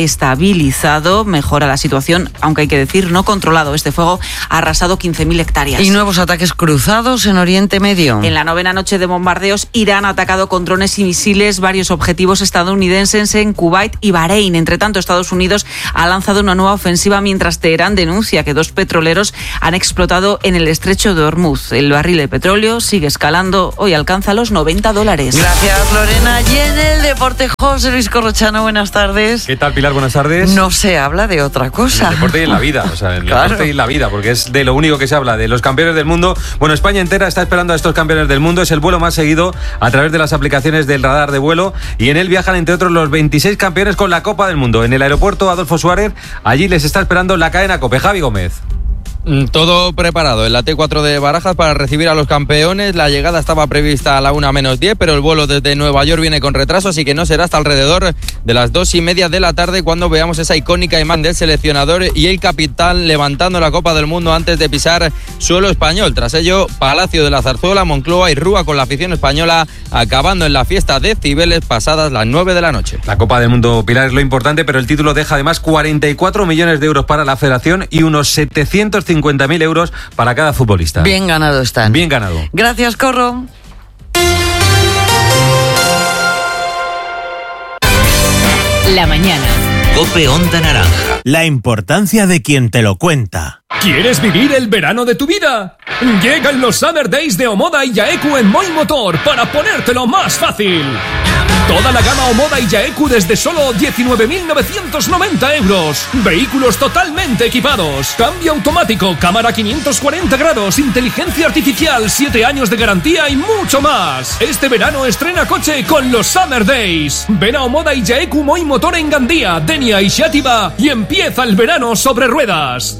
civilizado, mejora la situación, aunque hay que decir, no controlado. Este fuego ha arrasado quince mil hectáreas. ¿Y nuevos ataques cruzados en Oriente Medio? En la novena noche de bombardeos, Irán ha atacado con drones y misiles varios objetivos estadounidenses en Kuwait y Bahrein. Entre tanto, Estados Unidos ha lanzado una nueva ofensiva mientras Teherán denuncia que dos petroleros han explotado en el estrecho de Hormuz. El barril de petróleo sigue escalando, hoy alcanza los noventa dólares. Gracias, Lorena. Y en el deporte, José Luis Corrochano, buenas tardes. ¿Qué tal, Pilar? Buenas tardes. No se habla de otra cosa. En el deporte y en la vida, o sea, en el Claro. deporte y en la vida, porque es de lo único que se habla, de los campeones del mundo. Bueno, España entera está esperando a estos campeones del mundo, es el vuelo más seguido a través de las aplicaciones del radar de vuelo y en él viajan entre otros los veintiséis campeones con la Copa del Mundo. En el aeropuerto Adolfo Suárez, allí les está esperando la cadena COPE. Javi Gómez. Todo preparado en la T cuatro de Barajas para recibir a los campeones. La llegada estaba prevista a la una menos diez, pero el vuelo desde Nueva York viene con retraso, así que no será hasta alrededor de las dos y media de la tarde cuando veamos esa icónica imagen del seleccionador y el capitán levantando la Copa del Mundo antes de pisar suelo español. Tras ello, Palacio de la Zarzuela, Moncloa y Rúa con la afición española acabando en la fiesta de Cibeles pasadas las nueve de la noche. La Copa del Mundo, Pilar, es lo importante, pero el título deja además cuarenta y cuatro millones de euros para la federación y unos setecientos cincuenta mil euros para cada futbolista. Bien ganado están. Bien ganado. Gracias, Corro. La mañana. COPE Onda Naranja. La importancia de quien te lo cuenta. ¿Quieres vivir el verano de tu vida? Llegan los Summer Days de Omoda y Yaeku en Moi Motor para ponértelo más fácil. Toda la gama Omoda y Yaeku desde solo diecinueve mil novecientos noventa euros. Vehículos totalmente equipados. Cambio automático, cámara quinientos cuarenta grados, inteligencia artificial, siete años de garantía y mucho más. Este verano estrena coche con los Summer Days. Ven a Omoda y Yaeku Moi Motor en Gandía, Denia y Xàtiva y empieza el verano sobre ruedas.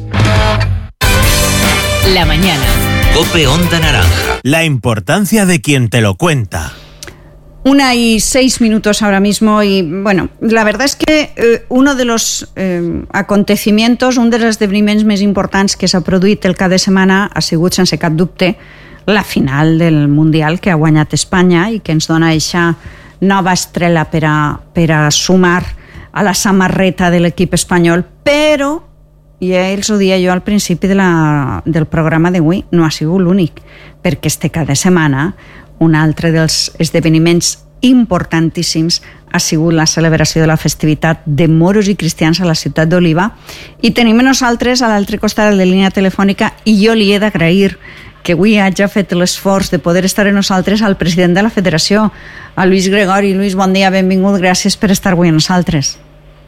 La mañana. COPE Onda Naranja. La importancia de quien te lo cuenta. Una y seis minutos ahora mismo y, bueno, la verdad es que eh, uno de los eh, acontecimientos, un dels esdeveniments més importants que s'ha produït el cap de setmana ha sigut, sense cap dubte, la final del Mundial que ha guanyat Espanya i que ens dona eixa nova estrella per a, per a sumar a la samarreta de l'equip espanyol, però, i els ho dia jo al principi de la, del programa d'avui, no ha sigut l'únic, perquè este cap de setmana un altre dels esdeveniments importantíssims ha sigut la celebració de la festivitat de moros i cristians a la ciutat d'Oliva i tenim a nosaltres a l'altre costat de la línia telefònica i jo li he d'agrair que avui hagi fet l'esforç de poder estar amb nosaltres al president de la federació, a Lluís Gregori. Lluís, bon dia, benvingut, gràcies per estar avui amb nosaltres.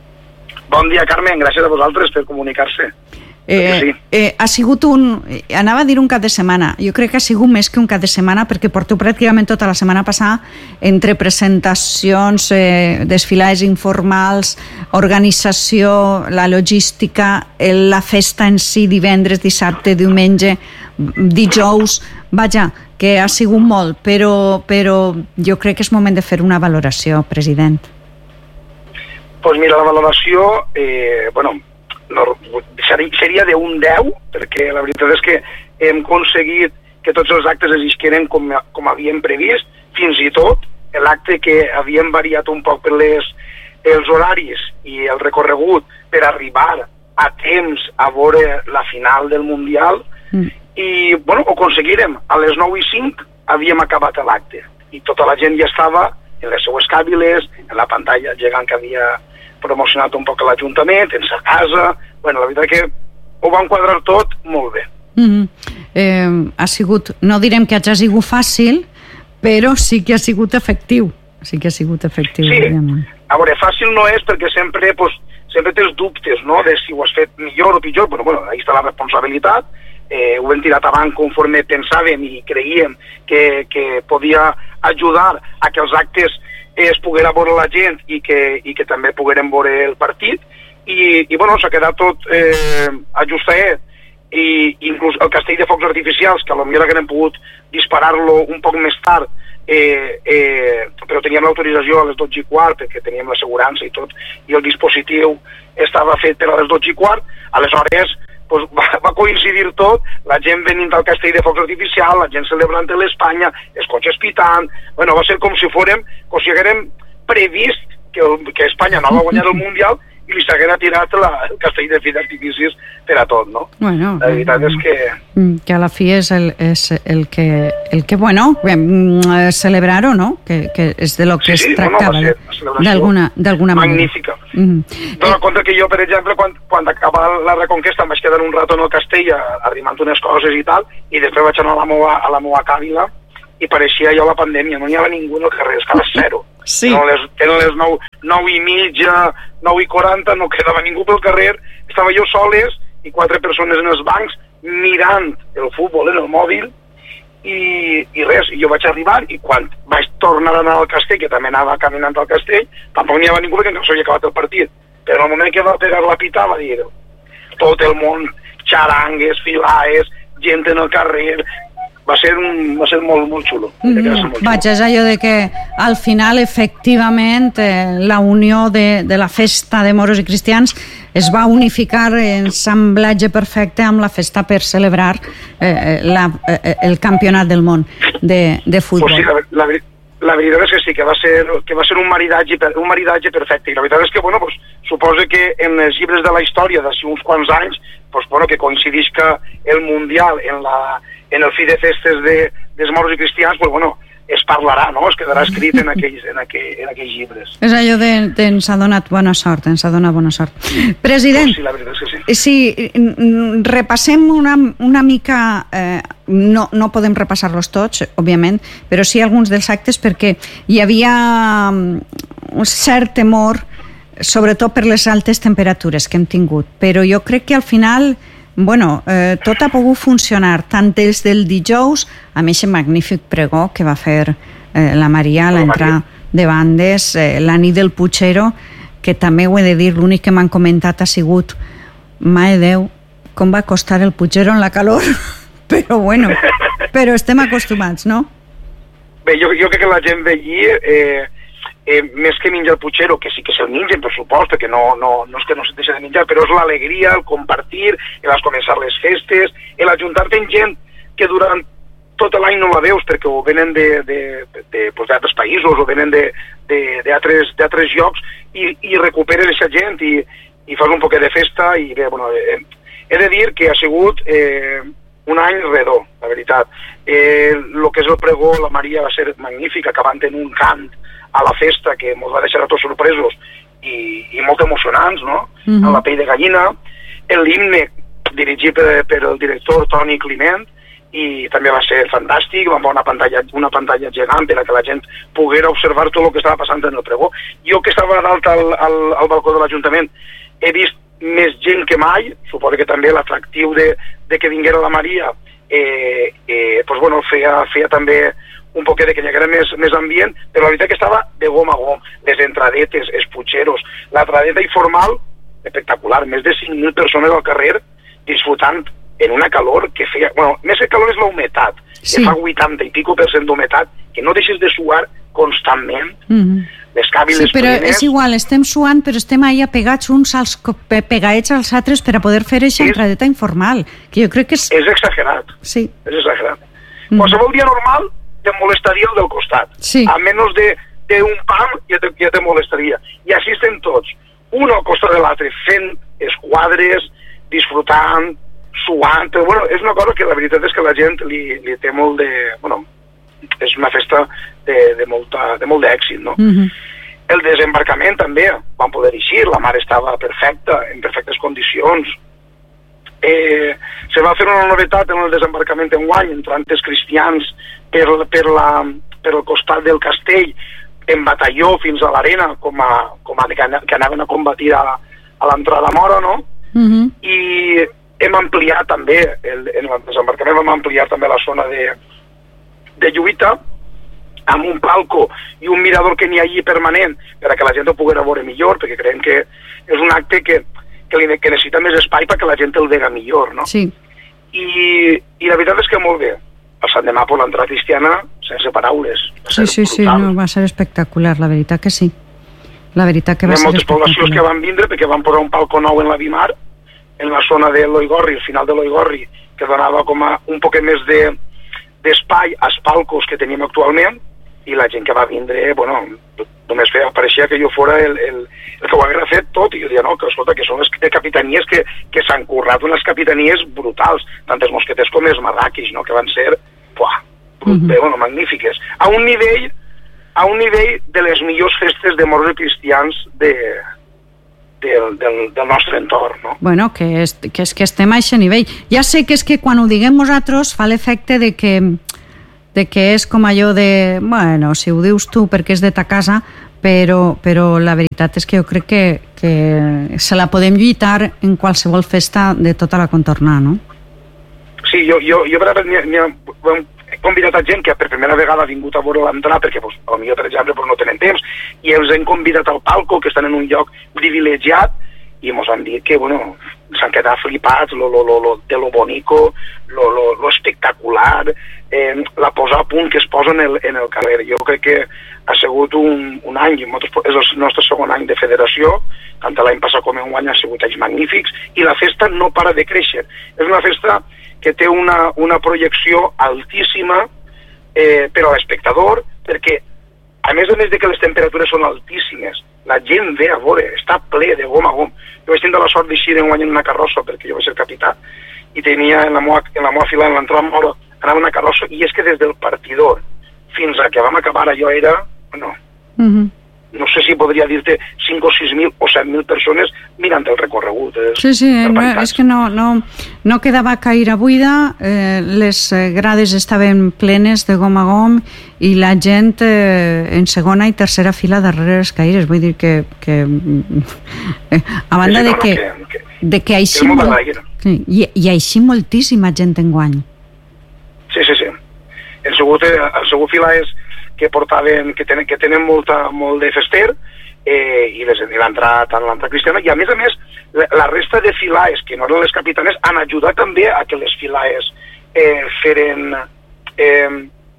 Bon dia, Carmen, gràcies a vosaltres per comunicar-se. Eh, sí. eh, ha sigut un... Anava a dir un cap de setmana. Jo crec que ha sigut més que un cap de setmana perquè porto pràcticament tota la setmana passada entre presentacions, eh, desfilades informals, organització, la logística, la festa en si, divendres, dissabte, diumenge, dijous... Vaja, que ha sigut molt, però, però jo crec que és moment de fer una valoració, president. Doncs pues mira, la valoració... Eh, bueno, no, seria d'un deu, perquè la veritat és que hem aconseguit que tots els actes es isqueren com, com havíem previst, fins i tot l'acte que havíem variat un poc per les, els horaris i el recorregut per arribar a temps a veure la final del Mundial, mm. i bueno, ho aconseguirem. A les nou i cinc havíem acabat l'acte i tota la gent ja estava en les seues càbiles, en la pantalla gegant que havia promocionat un poc l'Ajuntament, en sa casa. Bueno, la veritat que ho van quadrar tot molt bé. Mm-hmm. eh, ha sigut, no direm que hagi sigut fàcil, però sí que ha sigut efectiu. Sí que ha sigut efectiu. Sí, òbviament. A veure, fàcil no és perquè sempre, pues, sempre tens dubtes, no?, de si ho has fet millor o pitjor. Bueno, bueno, ahí està la responsabilitat. Eh, ho hem tirat avant conforme pensàvem i creíem que, que podia ajudar a que els actes es poguera veure la gent i que, i que també poguérem veure el partit i, i bueno, s'ha quedat tot eh, ajustadet i inclús el castell de focs artificials que potser haguem pogut disparar-lo un poc més tard eh, eh, però teníem l'autorització a les dotze i quart perquè teníem l'assegurança i tot i el dispositiu estava fet per a les dotze i quart, aleshores pues, va, va coincidir tot, la gent venint al castell de focs artificial, la gent celebrant l'Espanya, els cotxes pitant, bueno, va ser com si fórem, com si haguérem previst que, el, que Espanya no va guanyar el Mundial i li s'haguera tirat la, el castell de fi d'artificis per a tot, no? Bueno, la veritat és que... Que a la fi és el, és el, que, el que, bueno, celebrar-ho, no? Que, que és de lo que sí, sí, es tractava, no, no, d'alguna manera. Magnífica. Mm-hmm. Dóna compte que jo, per exemple, quan, quan acaba la Reconquesta em vaig quedar un rato en el castell arrimant unes coses i tal, i després vaig anar a la meua, a la meua càvila i pareixia jo la pandèmia, no n'hi havia ningú al carrer, estava zero. Sí. Eren les, eren les nou, nou i mitja, nou i quaranta, no quedava ningú pel carrer, estava jo soles i quatre persones en els bancs mirant el futbol en el mòbil i, i res, i jo vaig arribar i quan vaig tornar a anar al castell, que també anava caminant al castell, tampoc n'hi havia ningú perquè no s'havia acabat el partit, però al moment que va pegar la pita va dir tot el món, xarangues, filaes, gent en el carrer... Va ser, un, va ser molt, molt xulo. Mm-hmm. Vaig, és allò de que al final, efectivament, eh, la unió de, de la festa de moros i cristians es va unificar en ensamblatge perfecte amb la festa per celebrar eh, la, eh, el campionat del món de, de futbol. Pues sí, la, la, la veritat és que sí, que va ser, que va ser un maridatge, un maridatge perfecte. I la veritat és que, bueno, pues, suposa que en els llibres de la història d'ací uns quants anys, pues, bueno, que coincideix que el Mundial en la en el fi de festes de, dels moros i cristians, pues, bueno, es parlarà, no? Es quedarà escrit en aquells, en aquell, en aquells llibres. És allò de, de ens ha donat bona sort, ens ha donat bona sort. President, pues sí, la veritat és que sí. Sí, repassem una, una mica, eh, no, no podem repassar-los tots, òbviament, però sí alguns dels actes perquè hi havia un cert temor, sobretot per les altes temperatures que hem tingut, però jo crec que al final... Bueno, eh, tot ha pogut funcionar, tant des del dijous, amb aquest magnífic pregó que va fer eh, la Maria a l'entrada de bandes, eh, la nit del Puigero, que també ho he de dir, l'únic que m'han comentat ha sigut Mare Déu, com va costar el Puigero en la calor, però bueno, però estem acostumats, no? Bé, jo, jo crec que la gent ve allí... Eh... Eh, més que menjar el Puigero, que sí que se'l mengen, per supost, que no, no, no és que no se deixa de menjar, però és l'alegria, el compartir, el començar les festes, l'ajuntar-te amb gent que durant tot l'any no la veus, perquè o venen d'altres països o venen d'altres llocs i, i recuperes aquesta gent i, i fas un poquet de festa i bé, bueno, eh, he de dir que ha sigut eh, un any redó, la veritat. Eh, el que és el pregó, la Maria va ser magnífica, acabant en un cant a la festa que ens va deixar a tots sorpresos i, i molt emocionants, no? Mm-hmm. A la pell de gallina, l'himne dirigit per, per el director Toni Climent i també va ser fantàstic, vam veure una pantalla, una pantalla gegant per a que la gent poguera observar tot el que estava passant en el pregó. Jo que estava dalt al, al, al balcó de l'Ajuntament he vist més gent que mai, suposo que també l'atractiu de, de que vinguera la Maria eh, eh, pues bueno, feia, feia també un poquet de que hi haguera més, més ambient, però la veritat que estava de gom a gom, les entradetes, els puigeros, la tradeta informal, espectacular, més de cinc mil persones al carrer disfrutant en una calor que feia... Bueno, més que calor és la humetat, sí. Que fa vuitanta i pico per cent d'humetat, que no deixes de suar constantment, mm-hmm. les càviles sí, però plenes... és igual, estem suant, però estem allà pegats uns als, pegaets als altres per a poder fer aquesta entradeta informal, que jo crec que és... És exagerat, sí. És exagerat. Mm. Qualsevol dia normal te molestaria el del costat. Sí. A menys de, de un pam ja te, ja te molestaria. I així estem tots, un al costat de l'altre, fent esquadres, disfrutant, suant... Però, bueno, és una cosa que la veritat és que la gent li, li té molt de... Bueno, és una festa de, de, molta, de molt d'èxit, no? Mm-hmm. El desembarcament també van poder eixir, la mar estava perfecta, en perfectes condicions. Eh, se va fer una novetat en el desembarcament enguany, entrant els cristians per, per, la, per el costat del castell en batalló fins a l'arena com a, com a que, que anaven a combatir a, a l'entrada mora, no? Mm-hmm. I hem ampliat també el, en el desembarcament vam ampliar també la zona de, de lluita amb un palco i un mirador que n'hi ha allí permanent per a que la gent ho poguera veure millor, perquè creiem que és un acte que que, li, que necessita més espai perquè la gent el vega millor, no? Sí. I, i la veritat és que molt bé. El Sant Demà per l'entrada cristiana, sense paraules. Sí, sí, sí, no, va ser espectacular, la veritat que sí. La veritat que va ser espectacular. Hi ha moltes poblacions que van vindre perquè van posar un palco nou en la Vimar, en la zona de l'Oigorri, al final de l'Oigorri, que donava com a un poquet més de d'espai als palcos que tenim actualment, i la gent que va vindre, bueno, només feia, pareixia que jo fora el, el, el que ho haguera fet tot, i jo deia, no, que escolta, que són les capitanies que, que s'han currat unes capitanies brutals, tant els mosqueters com els marraquis, no?, que van ser, buah, brut, mm-hmm. bueno, magnífiques, a un nivell a un nivell de les millors festes de moros i cristians de, del, del, del nostre entorn, no? Bueno, que és, que és que estem a aquest nivell. Ja sé que és que quan ho diguem nosaltres fa l'efecte de que de que és com allò de, bueno, si ho dius tu perquè és de ta casa, però, però la veritat és que jo crec que, que se la podem lluitar en qualsevol festa de tota la contornada, no? Sí, jo, jo, jo per exemple, he convidat a gent que per primera vegada ha vingut a veure l'entrada perquè, pues, potser, per exemple, pues, no tenen temps, i els hem convidat al palco, que estan en un lloc privilegiat, i ens han dit que, bueno, s'han quedat flipats lo, lo, lo, lo, de lo bonico, lo, lo, lo espectacular, eh, la posar a punt que es posa en el, en el carrer. Jo crec que ha sigut un, un any, és el nostre segon any de federació, tant l'any passat com un any ha sigut anys magnífics, i la festa no para de créixer. És una festa que té una, una projecció altíssima eh, per a l'espectador, perquè a més a més de que les temperatures són altíssimes, la gent ve a veure, està ple de gom a gom. Jo vaig tenir la sort d'eixir un any en una carrossa, perquè jo vaig ser capità, i tenia en la meva, en la meva fila, en l'entrada mora, anava una carrossa, i és que des del partidor fins a que vam acabar allò era, bueno, mm-hmm. no sé si podria dir-te cinc o sis mil o set mil persones mirant el recorregut. Sí, sí, no, és que no, no, no quedava caire buida, eh, les grades estaven plenes de gom a gom i la gent eh, en segona i tercera fila darrere els caires, vull dir que, que eh, a banda de que, que, de que així molt, sí, i, i així moltíssima gent enguany. Sí, sí, sí. El segur, el segur fila és que portaven, que tenen, que tenen molta, molt de fester, eh, i l'entrada tant l'entrada cristiana, i a més a més la, la resta de filaes que no eren les capitanes han ajudat també a que les filaes eh, feren eh,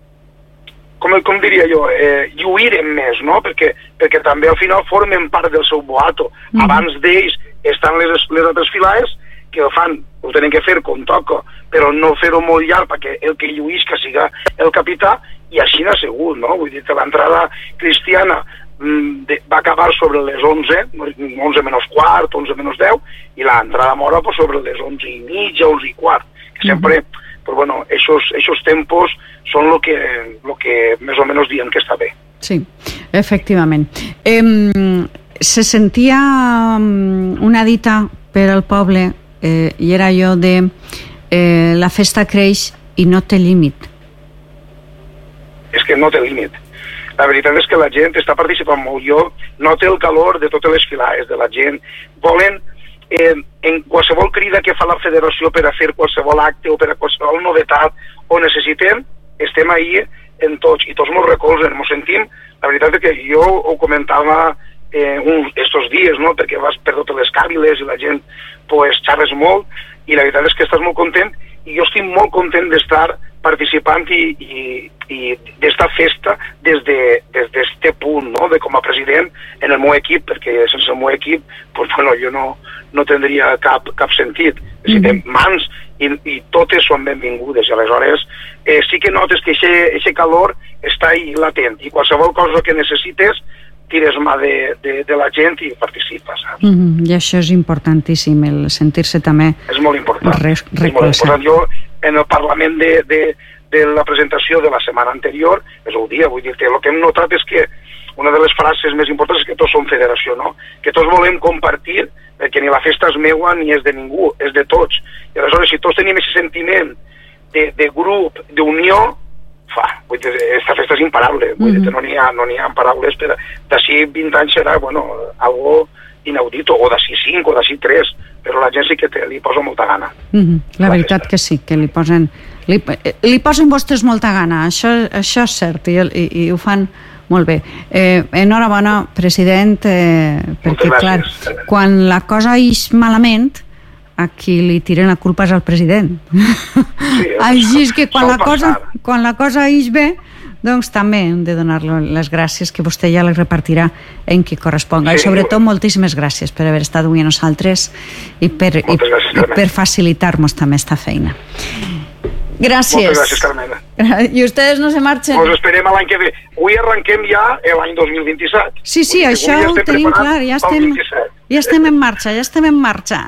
com, com diria jo, eh, lluïren més, no? Perquè, perquè també al final formen part del seu boato. Mm. Abans d'ells estan les, les altres filaes que ho fan, ho tenen que fer com toca, però no fer-ho molt llarg perquè el que lluïsca siga el capità, i així n'ha sigut, no? Vull dir que l'entrada cristiana mm, de, va acabar sobre les onze, onze menys quart, onze menys deu, i l'entrada mora pues, sobre les onze i mitja, onze i quart, que sempre, mm-hmm. pues, bueno, esos, esos tempos són lo que, lo que més o menys diem que està bé. Sí, efectivament. Eh, se sentia una dita per al poble, eh, i era allò de eh, la festa creix i no té límit. És que no té límit. La veritat és que la gent està participant molt. Jo no té el calor de totes les filaes de la gent. Volen, eh, en qualsevol crida que fa la federació per a fer qualsevol acte o per a qualsevol novetat o necessitem, estem ahí en tots, i tots ens recolzen, ens sentim. La veritat és que jo ho comentava eh, uns, estos dies, no?, perquè vas per totes les càbiles i la gent pues, xerres molt, i la veritat és que estàs molt content, i jo estic molt content d'estar participant i, i, i d'esta festa des de, des d'este punt, no?, de com a president en el meu equip, perquè sense el meu equip pues, bueno, jo no, no tindria cap, cap sentit. Mm-hmm. Mans i, i totes són benvingudes, i aleshores eh, sí que notes que aquest calor està ahí latent, i qualsevol cosa que necessites tires mà de, de, de la gent i participa, saps? Mm-hmm. I això és importantíssim, el sentir-se també és molt important. Res, és molt important. Jo en el Parlament de, de, de la presentació de la setmana anterior és el dia, vull dir que el que hem notat és que una de les frases més importants és que tots som federació, no? Que tots volem compartir, perquè ni la festa és meua ni és de ningú, és de tots. I aleshores, si tots tenim aquest sentiment de, de grup, d'unió, fa, vull dir, esta festa és imparable, vull dir, no n'hi ha, no n'hi ha paraules, però d'ací vint anys serà, bueno, algo inaudito, o d'ací cinc, o d'ací tres, però la gent sí que te, li posa molta gana. Mm-hmm. La, la veritat festa. Que sí, que li posen, li, li posen vostres molta gana, això, això és cert, i, i, i ho fan molt bé. Eh, enhorabona, president, eh, perquè, clar, quan la cosa ix malament, a qui li tiren la culpa és al president. Sí, així és que quan la, cosa, quan la cosa ix bé, doncs també hem de donar-li les gràcies, que vostè ja les repartirà en qui corresponga. Sí, I sobretot moltíssimes gràcies per haver estat avui a nosaltres i per, i, i per facilitar-nos també esta feina. Gràcies. Moltes gràcies, Carmena. I ustedes no se marxen. Pues esperem a l'any que ve. Avui arrenquem ja l'any dos mil vint-i-set. Sí, sí, això ho tenim clar. Ja estem, ja estem en marxa, ja estem en marxa.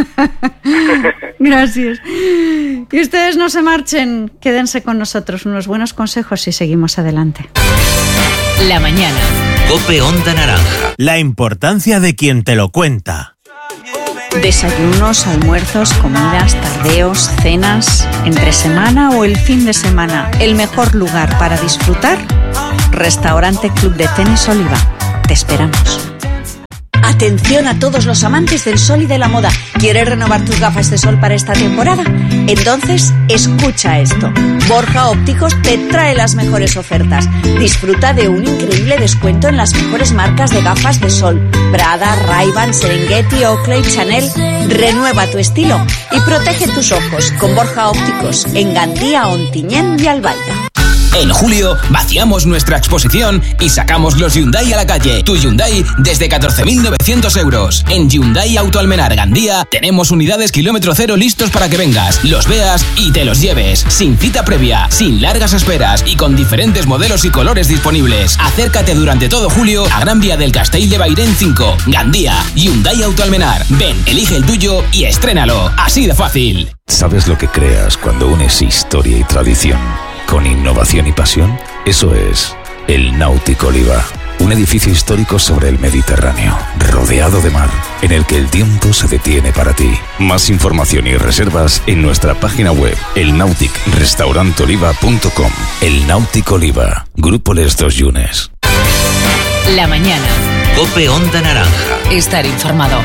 Gracias. Y ustedes no se marchen. Quédense con nosotros. Unos buenos consejos y seguimos adelante. La mañana. COPE Onda Naranja. La importancia de quien te lo cuenta. Desayunos, almuerzos, comidas, tardeos, cenas, entre semana o el fin de semana. El mejor lugar para disfrutar, Restaurante Club de Tenis Oliva. Te esperamos. Atención a todos los amantes del sol y de la moda. ¿Quieres renovar tus gafas de sol para esta temporada? Entonces, escucha esto. Borja Ópticos te trae las mejores ofertas. Disfruta de un increíble descuento en las mejores marcas de gafas de sol. Prada, Ray-Ban, Serengeti, Oakley, Chanel. Renueva tu estilo y protege tus ojos con Borja Ópticos en Gandía, Ontinyent y Albaida. En julio vaciamos nuestra exposición y sacamos los Hyundai a la calle. Tu Hyundai desde catorce mil novecientos euros. En Hyundai Auto Almenar Gandía tenemos unidades kilómetro cero listos para que vengas, los veas y te los lleves. Sin cita previa, sin largas esperas y con diferentes modelos y colores disponibles. Acércate durante todo julio a Gran Vía del Castell de Bairén cinco, Gandía. Hyundai Auto Almenar. Ven, elige el tuyo y estrénalo. Así de fácil. ¿Sabes lo que creas cuando unes historia y tradición con innovación y pasión? Eso es el Náutico Oliva, un edificio histórico sobre el Mediterráneo, rodeado de mar, en el que el tiempo se detiene para ti. Más información y reservas en nuestra página web, el nautic restaurant oliva punto com. El Náutico Oliva, Grupo Les Dos Llunes. La mañana. COPE Onda Naranja. Estar informado.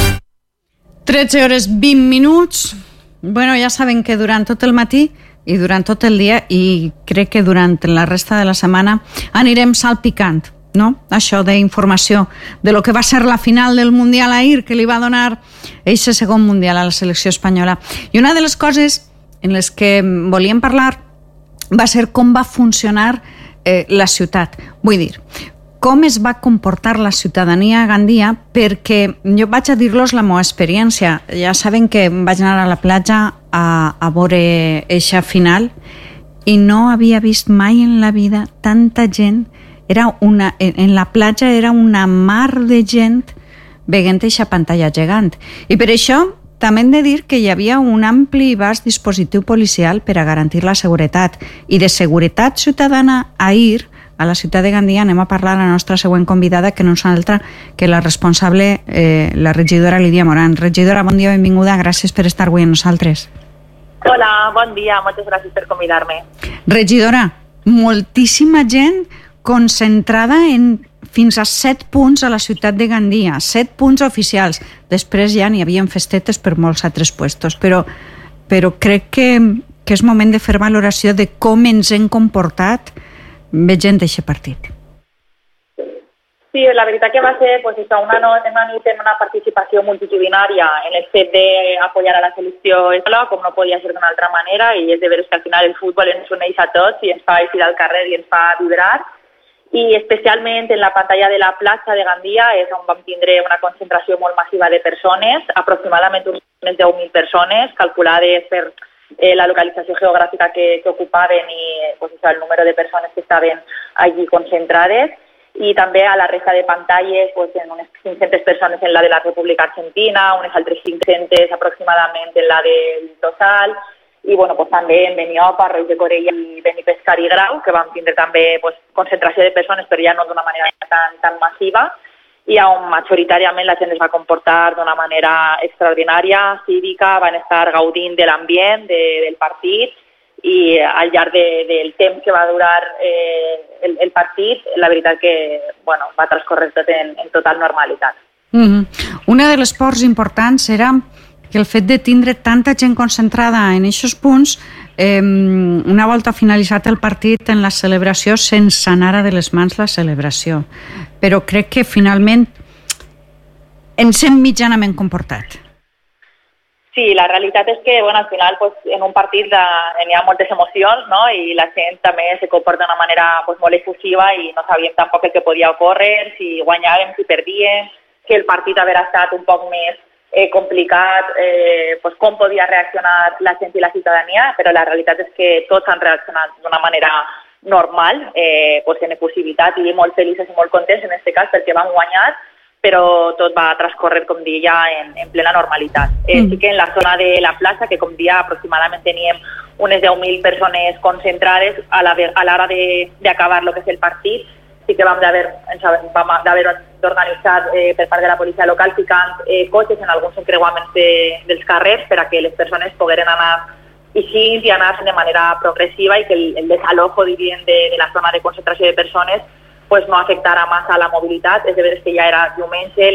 tretze hores vint minuts. Bueno, ja saben que durant tot el matí i durant tot el dia, i crec que durant la resta de la setmana, anirem salpicant, no? Això d'informació de lo que va ser la final del Mundial ahir, que li va donar eixe segon Mundial a la selecció espanyola. I una de les coses en les que volíem parlar va ser com va funcionar eh, la ciutat. Vull dir, com es va comportar la ciutadania a Gandia, perquè jo vaig a dir-los la meva experiència. Ja saben que vaig anar a la platja a, a veure eixa final i no havia vist mai en la vida tanta gent. Era una, en, en la platja era una mar de gent veient eixa pantalla gegant. I per això també hem de dir que hi havia un ampli i vast dispositiu policial per a garantir la seguretat. I de seguretat ciutadana ahir, a la ciutat de Gandia, anem a parlar a la nostra següent convidada, que no és altra que la responsable, eh, la regidora Lídia Moran. Regidora, bon dia, benvinguda, gràcies per estar avui amb nosaltres. Hola, bon dia, moltes gràcies per convidar-me. Regidora, moltíssima gent concentrada en fins a set punts a la ciutat de Gandia, set punts oficials. Després ja n'hi havia festetes per molts altres puestos, però, però crec que, que és moment de fer valoració de com ens hem comportat veient aquest partit. Sí, la veritat que va ser pues, una, una nit en una participació multitudinària en el fet d'apoyar a la selecció espanyola, com no podia ser d'una altra manera, i és de veure que al final el futbol ens uneix a tots i ens fa eixir al carrer i ens fa vibrar. I especialment en la pantalla de la platja de Gandia és on vam tindre una concentració molt massiva de persones, aproximadament unes deu mil persones, calculades per eh, la localització geogràfica que, que ocupaven i pues, el número de persones que estaven allí concentrades. I també a la resta de pantalles, pues, en unes cinc-centes persones en la de la República Argentina, unes altres cinc-centes aproximadament en la del Tossal, i bueno, pues, també en Beniopa, Roig de Corella i Benipescar i Grau, que vam tindre també pues, concentració de persones, però ja no d'una manera tan, tan massiva, i on majoritàriament la gent es va comportar d'una manera extraordinària, cívica, van estar gaudint de l'ambient, de, del partit, i al llarg de, del temps que va durar eh, el, el partit, la veritat que bueno, va transcorrer tot en, en total normalitat. Mm-hmm. Una de les ports importants era que el fet de tindre tanta gent concentrada en aquests punts, eh, una volta finalitzat el partit en la celebració, sense anar de les mans la celebració. Però crec que finalment ens hem mitjanament comportat. Sí, la realitat és que bueno, al final pues, en un partit hi ha moltes emocions, no? I la gent també se comporta d'una manera pues, molt efusiva i no sabíem tampoc el que podia ocórrer, si guanyàvem, si perdíem, que el partit haver estat un poc més eh, complicat eh, pues, com podia reaccionar la gent i la ciutadania, però la realitat és que tots han reaccionat d'una manera normal, eh, pues, en efusivitat, i molt feliços i molt contents en aquest cas perquè vam guanyar, però tot va transcorrer, com deia, en, en plena normalitat. Eh, mm. Sí que en la zona de la plaça, que com dia aproximadament teníem unes deu mil persones concentrades a l'hora d'acabar el que és el partit, sí que vam d'haver d'organitzar eh, per part de la policia local ficant eh, cotxes en alguns encreuaments de, dels carrers per a que les persones pogueren anar eixint i anar de manera progressiva i que el, el desalojo, diríem, de, de la zona de concentració de persones pues no afectara massa la mobilitat. És de veres que ja era diumenge,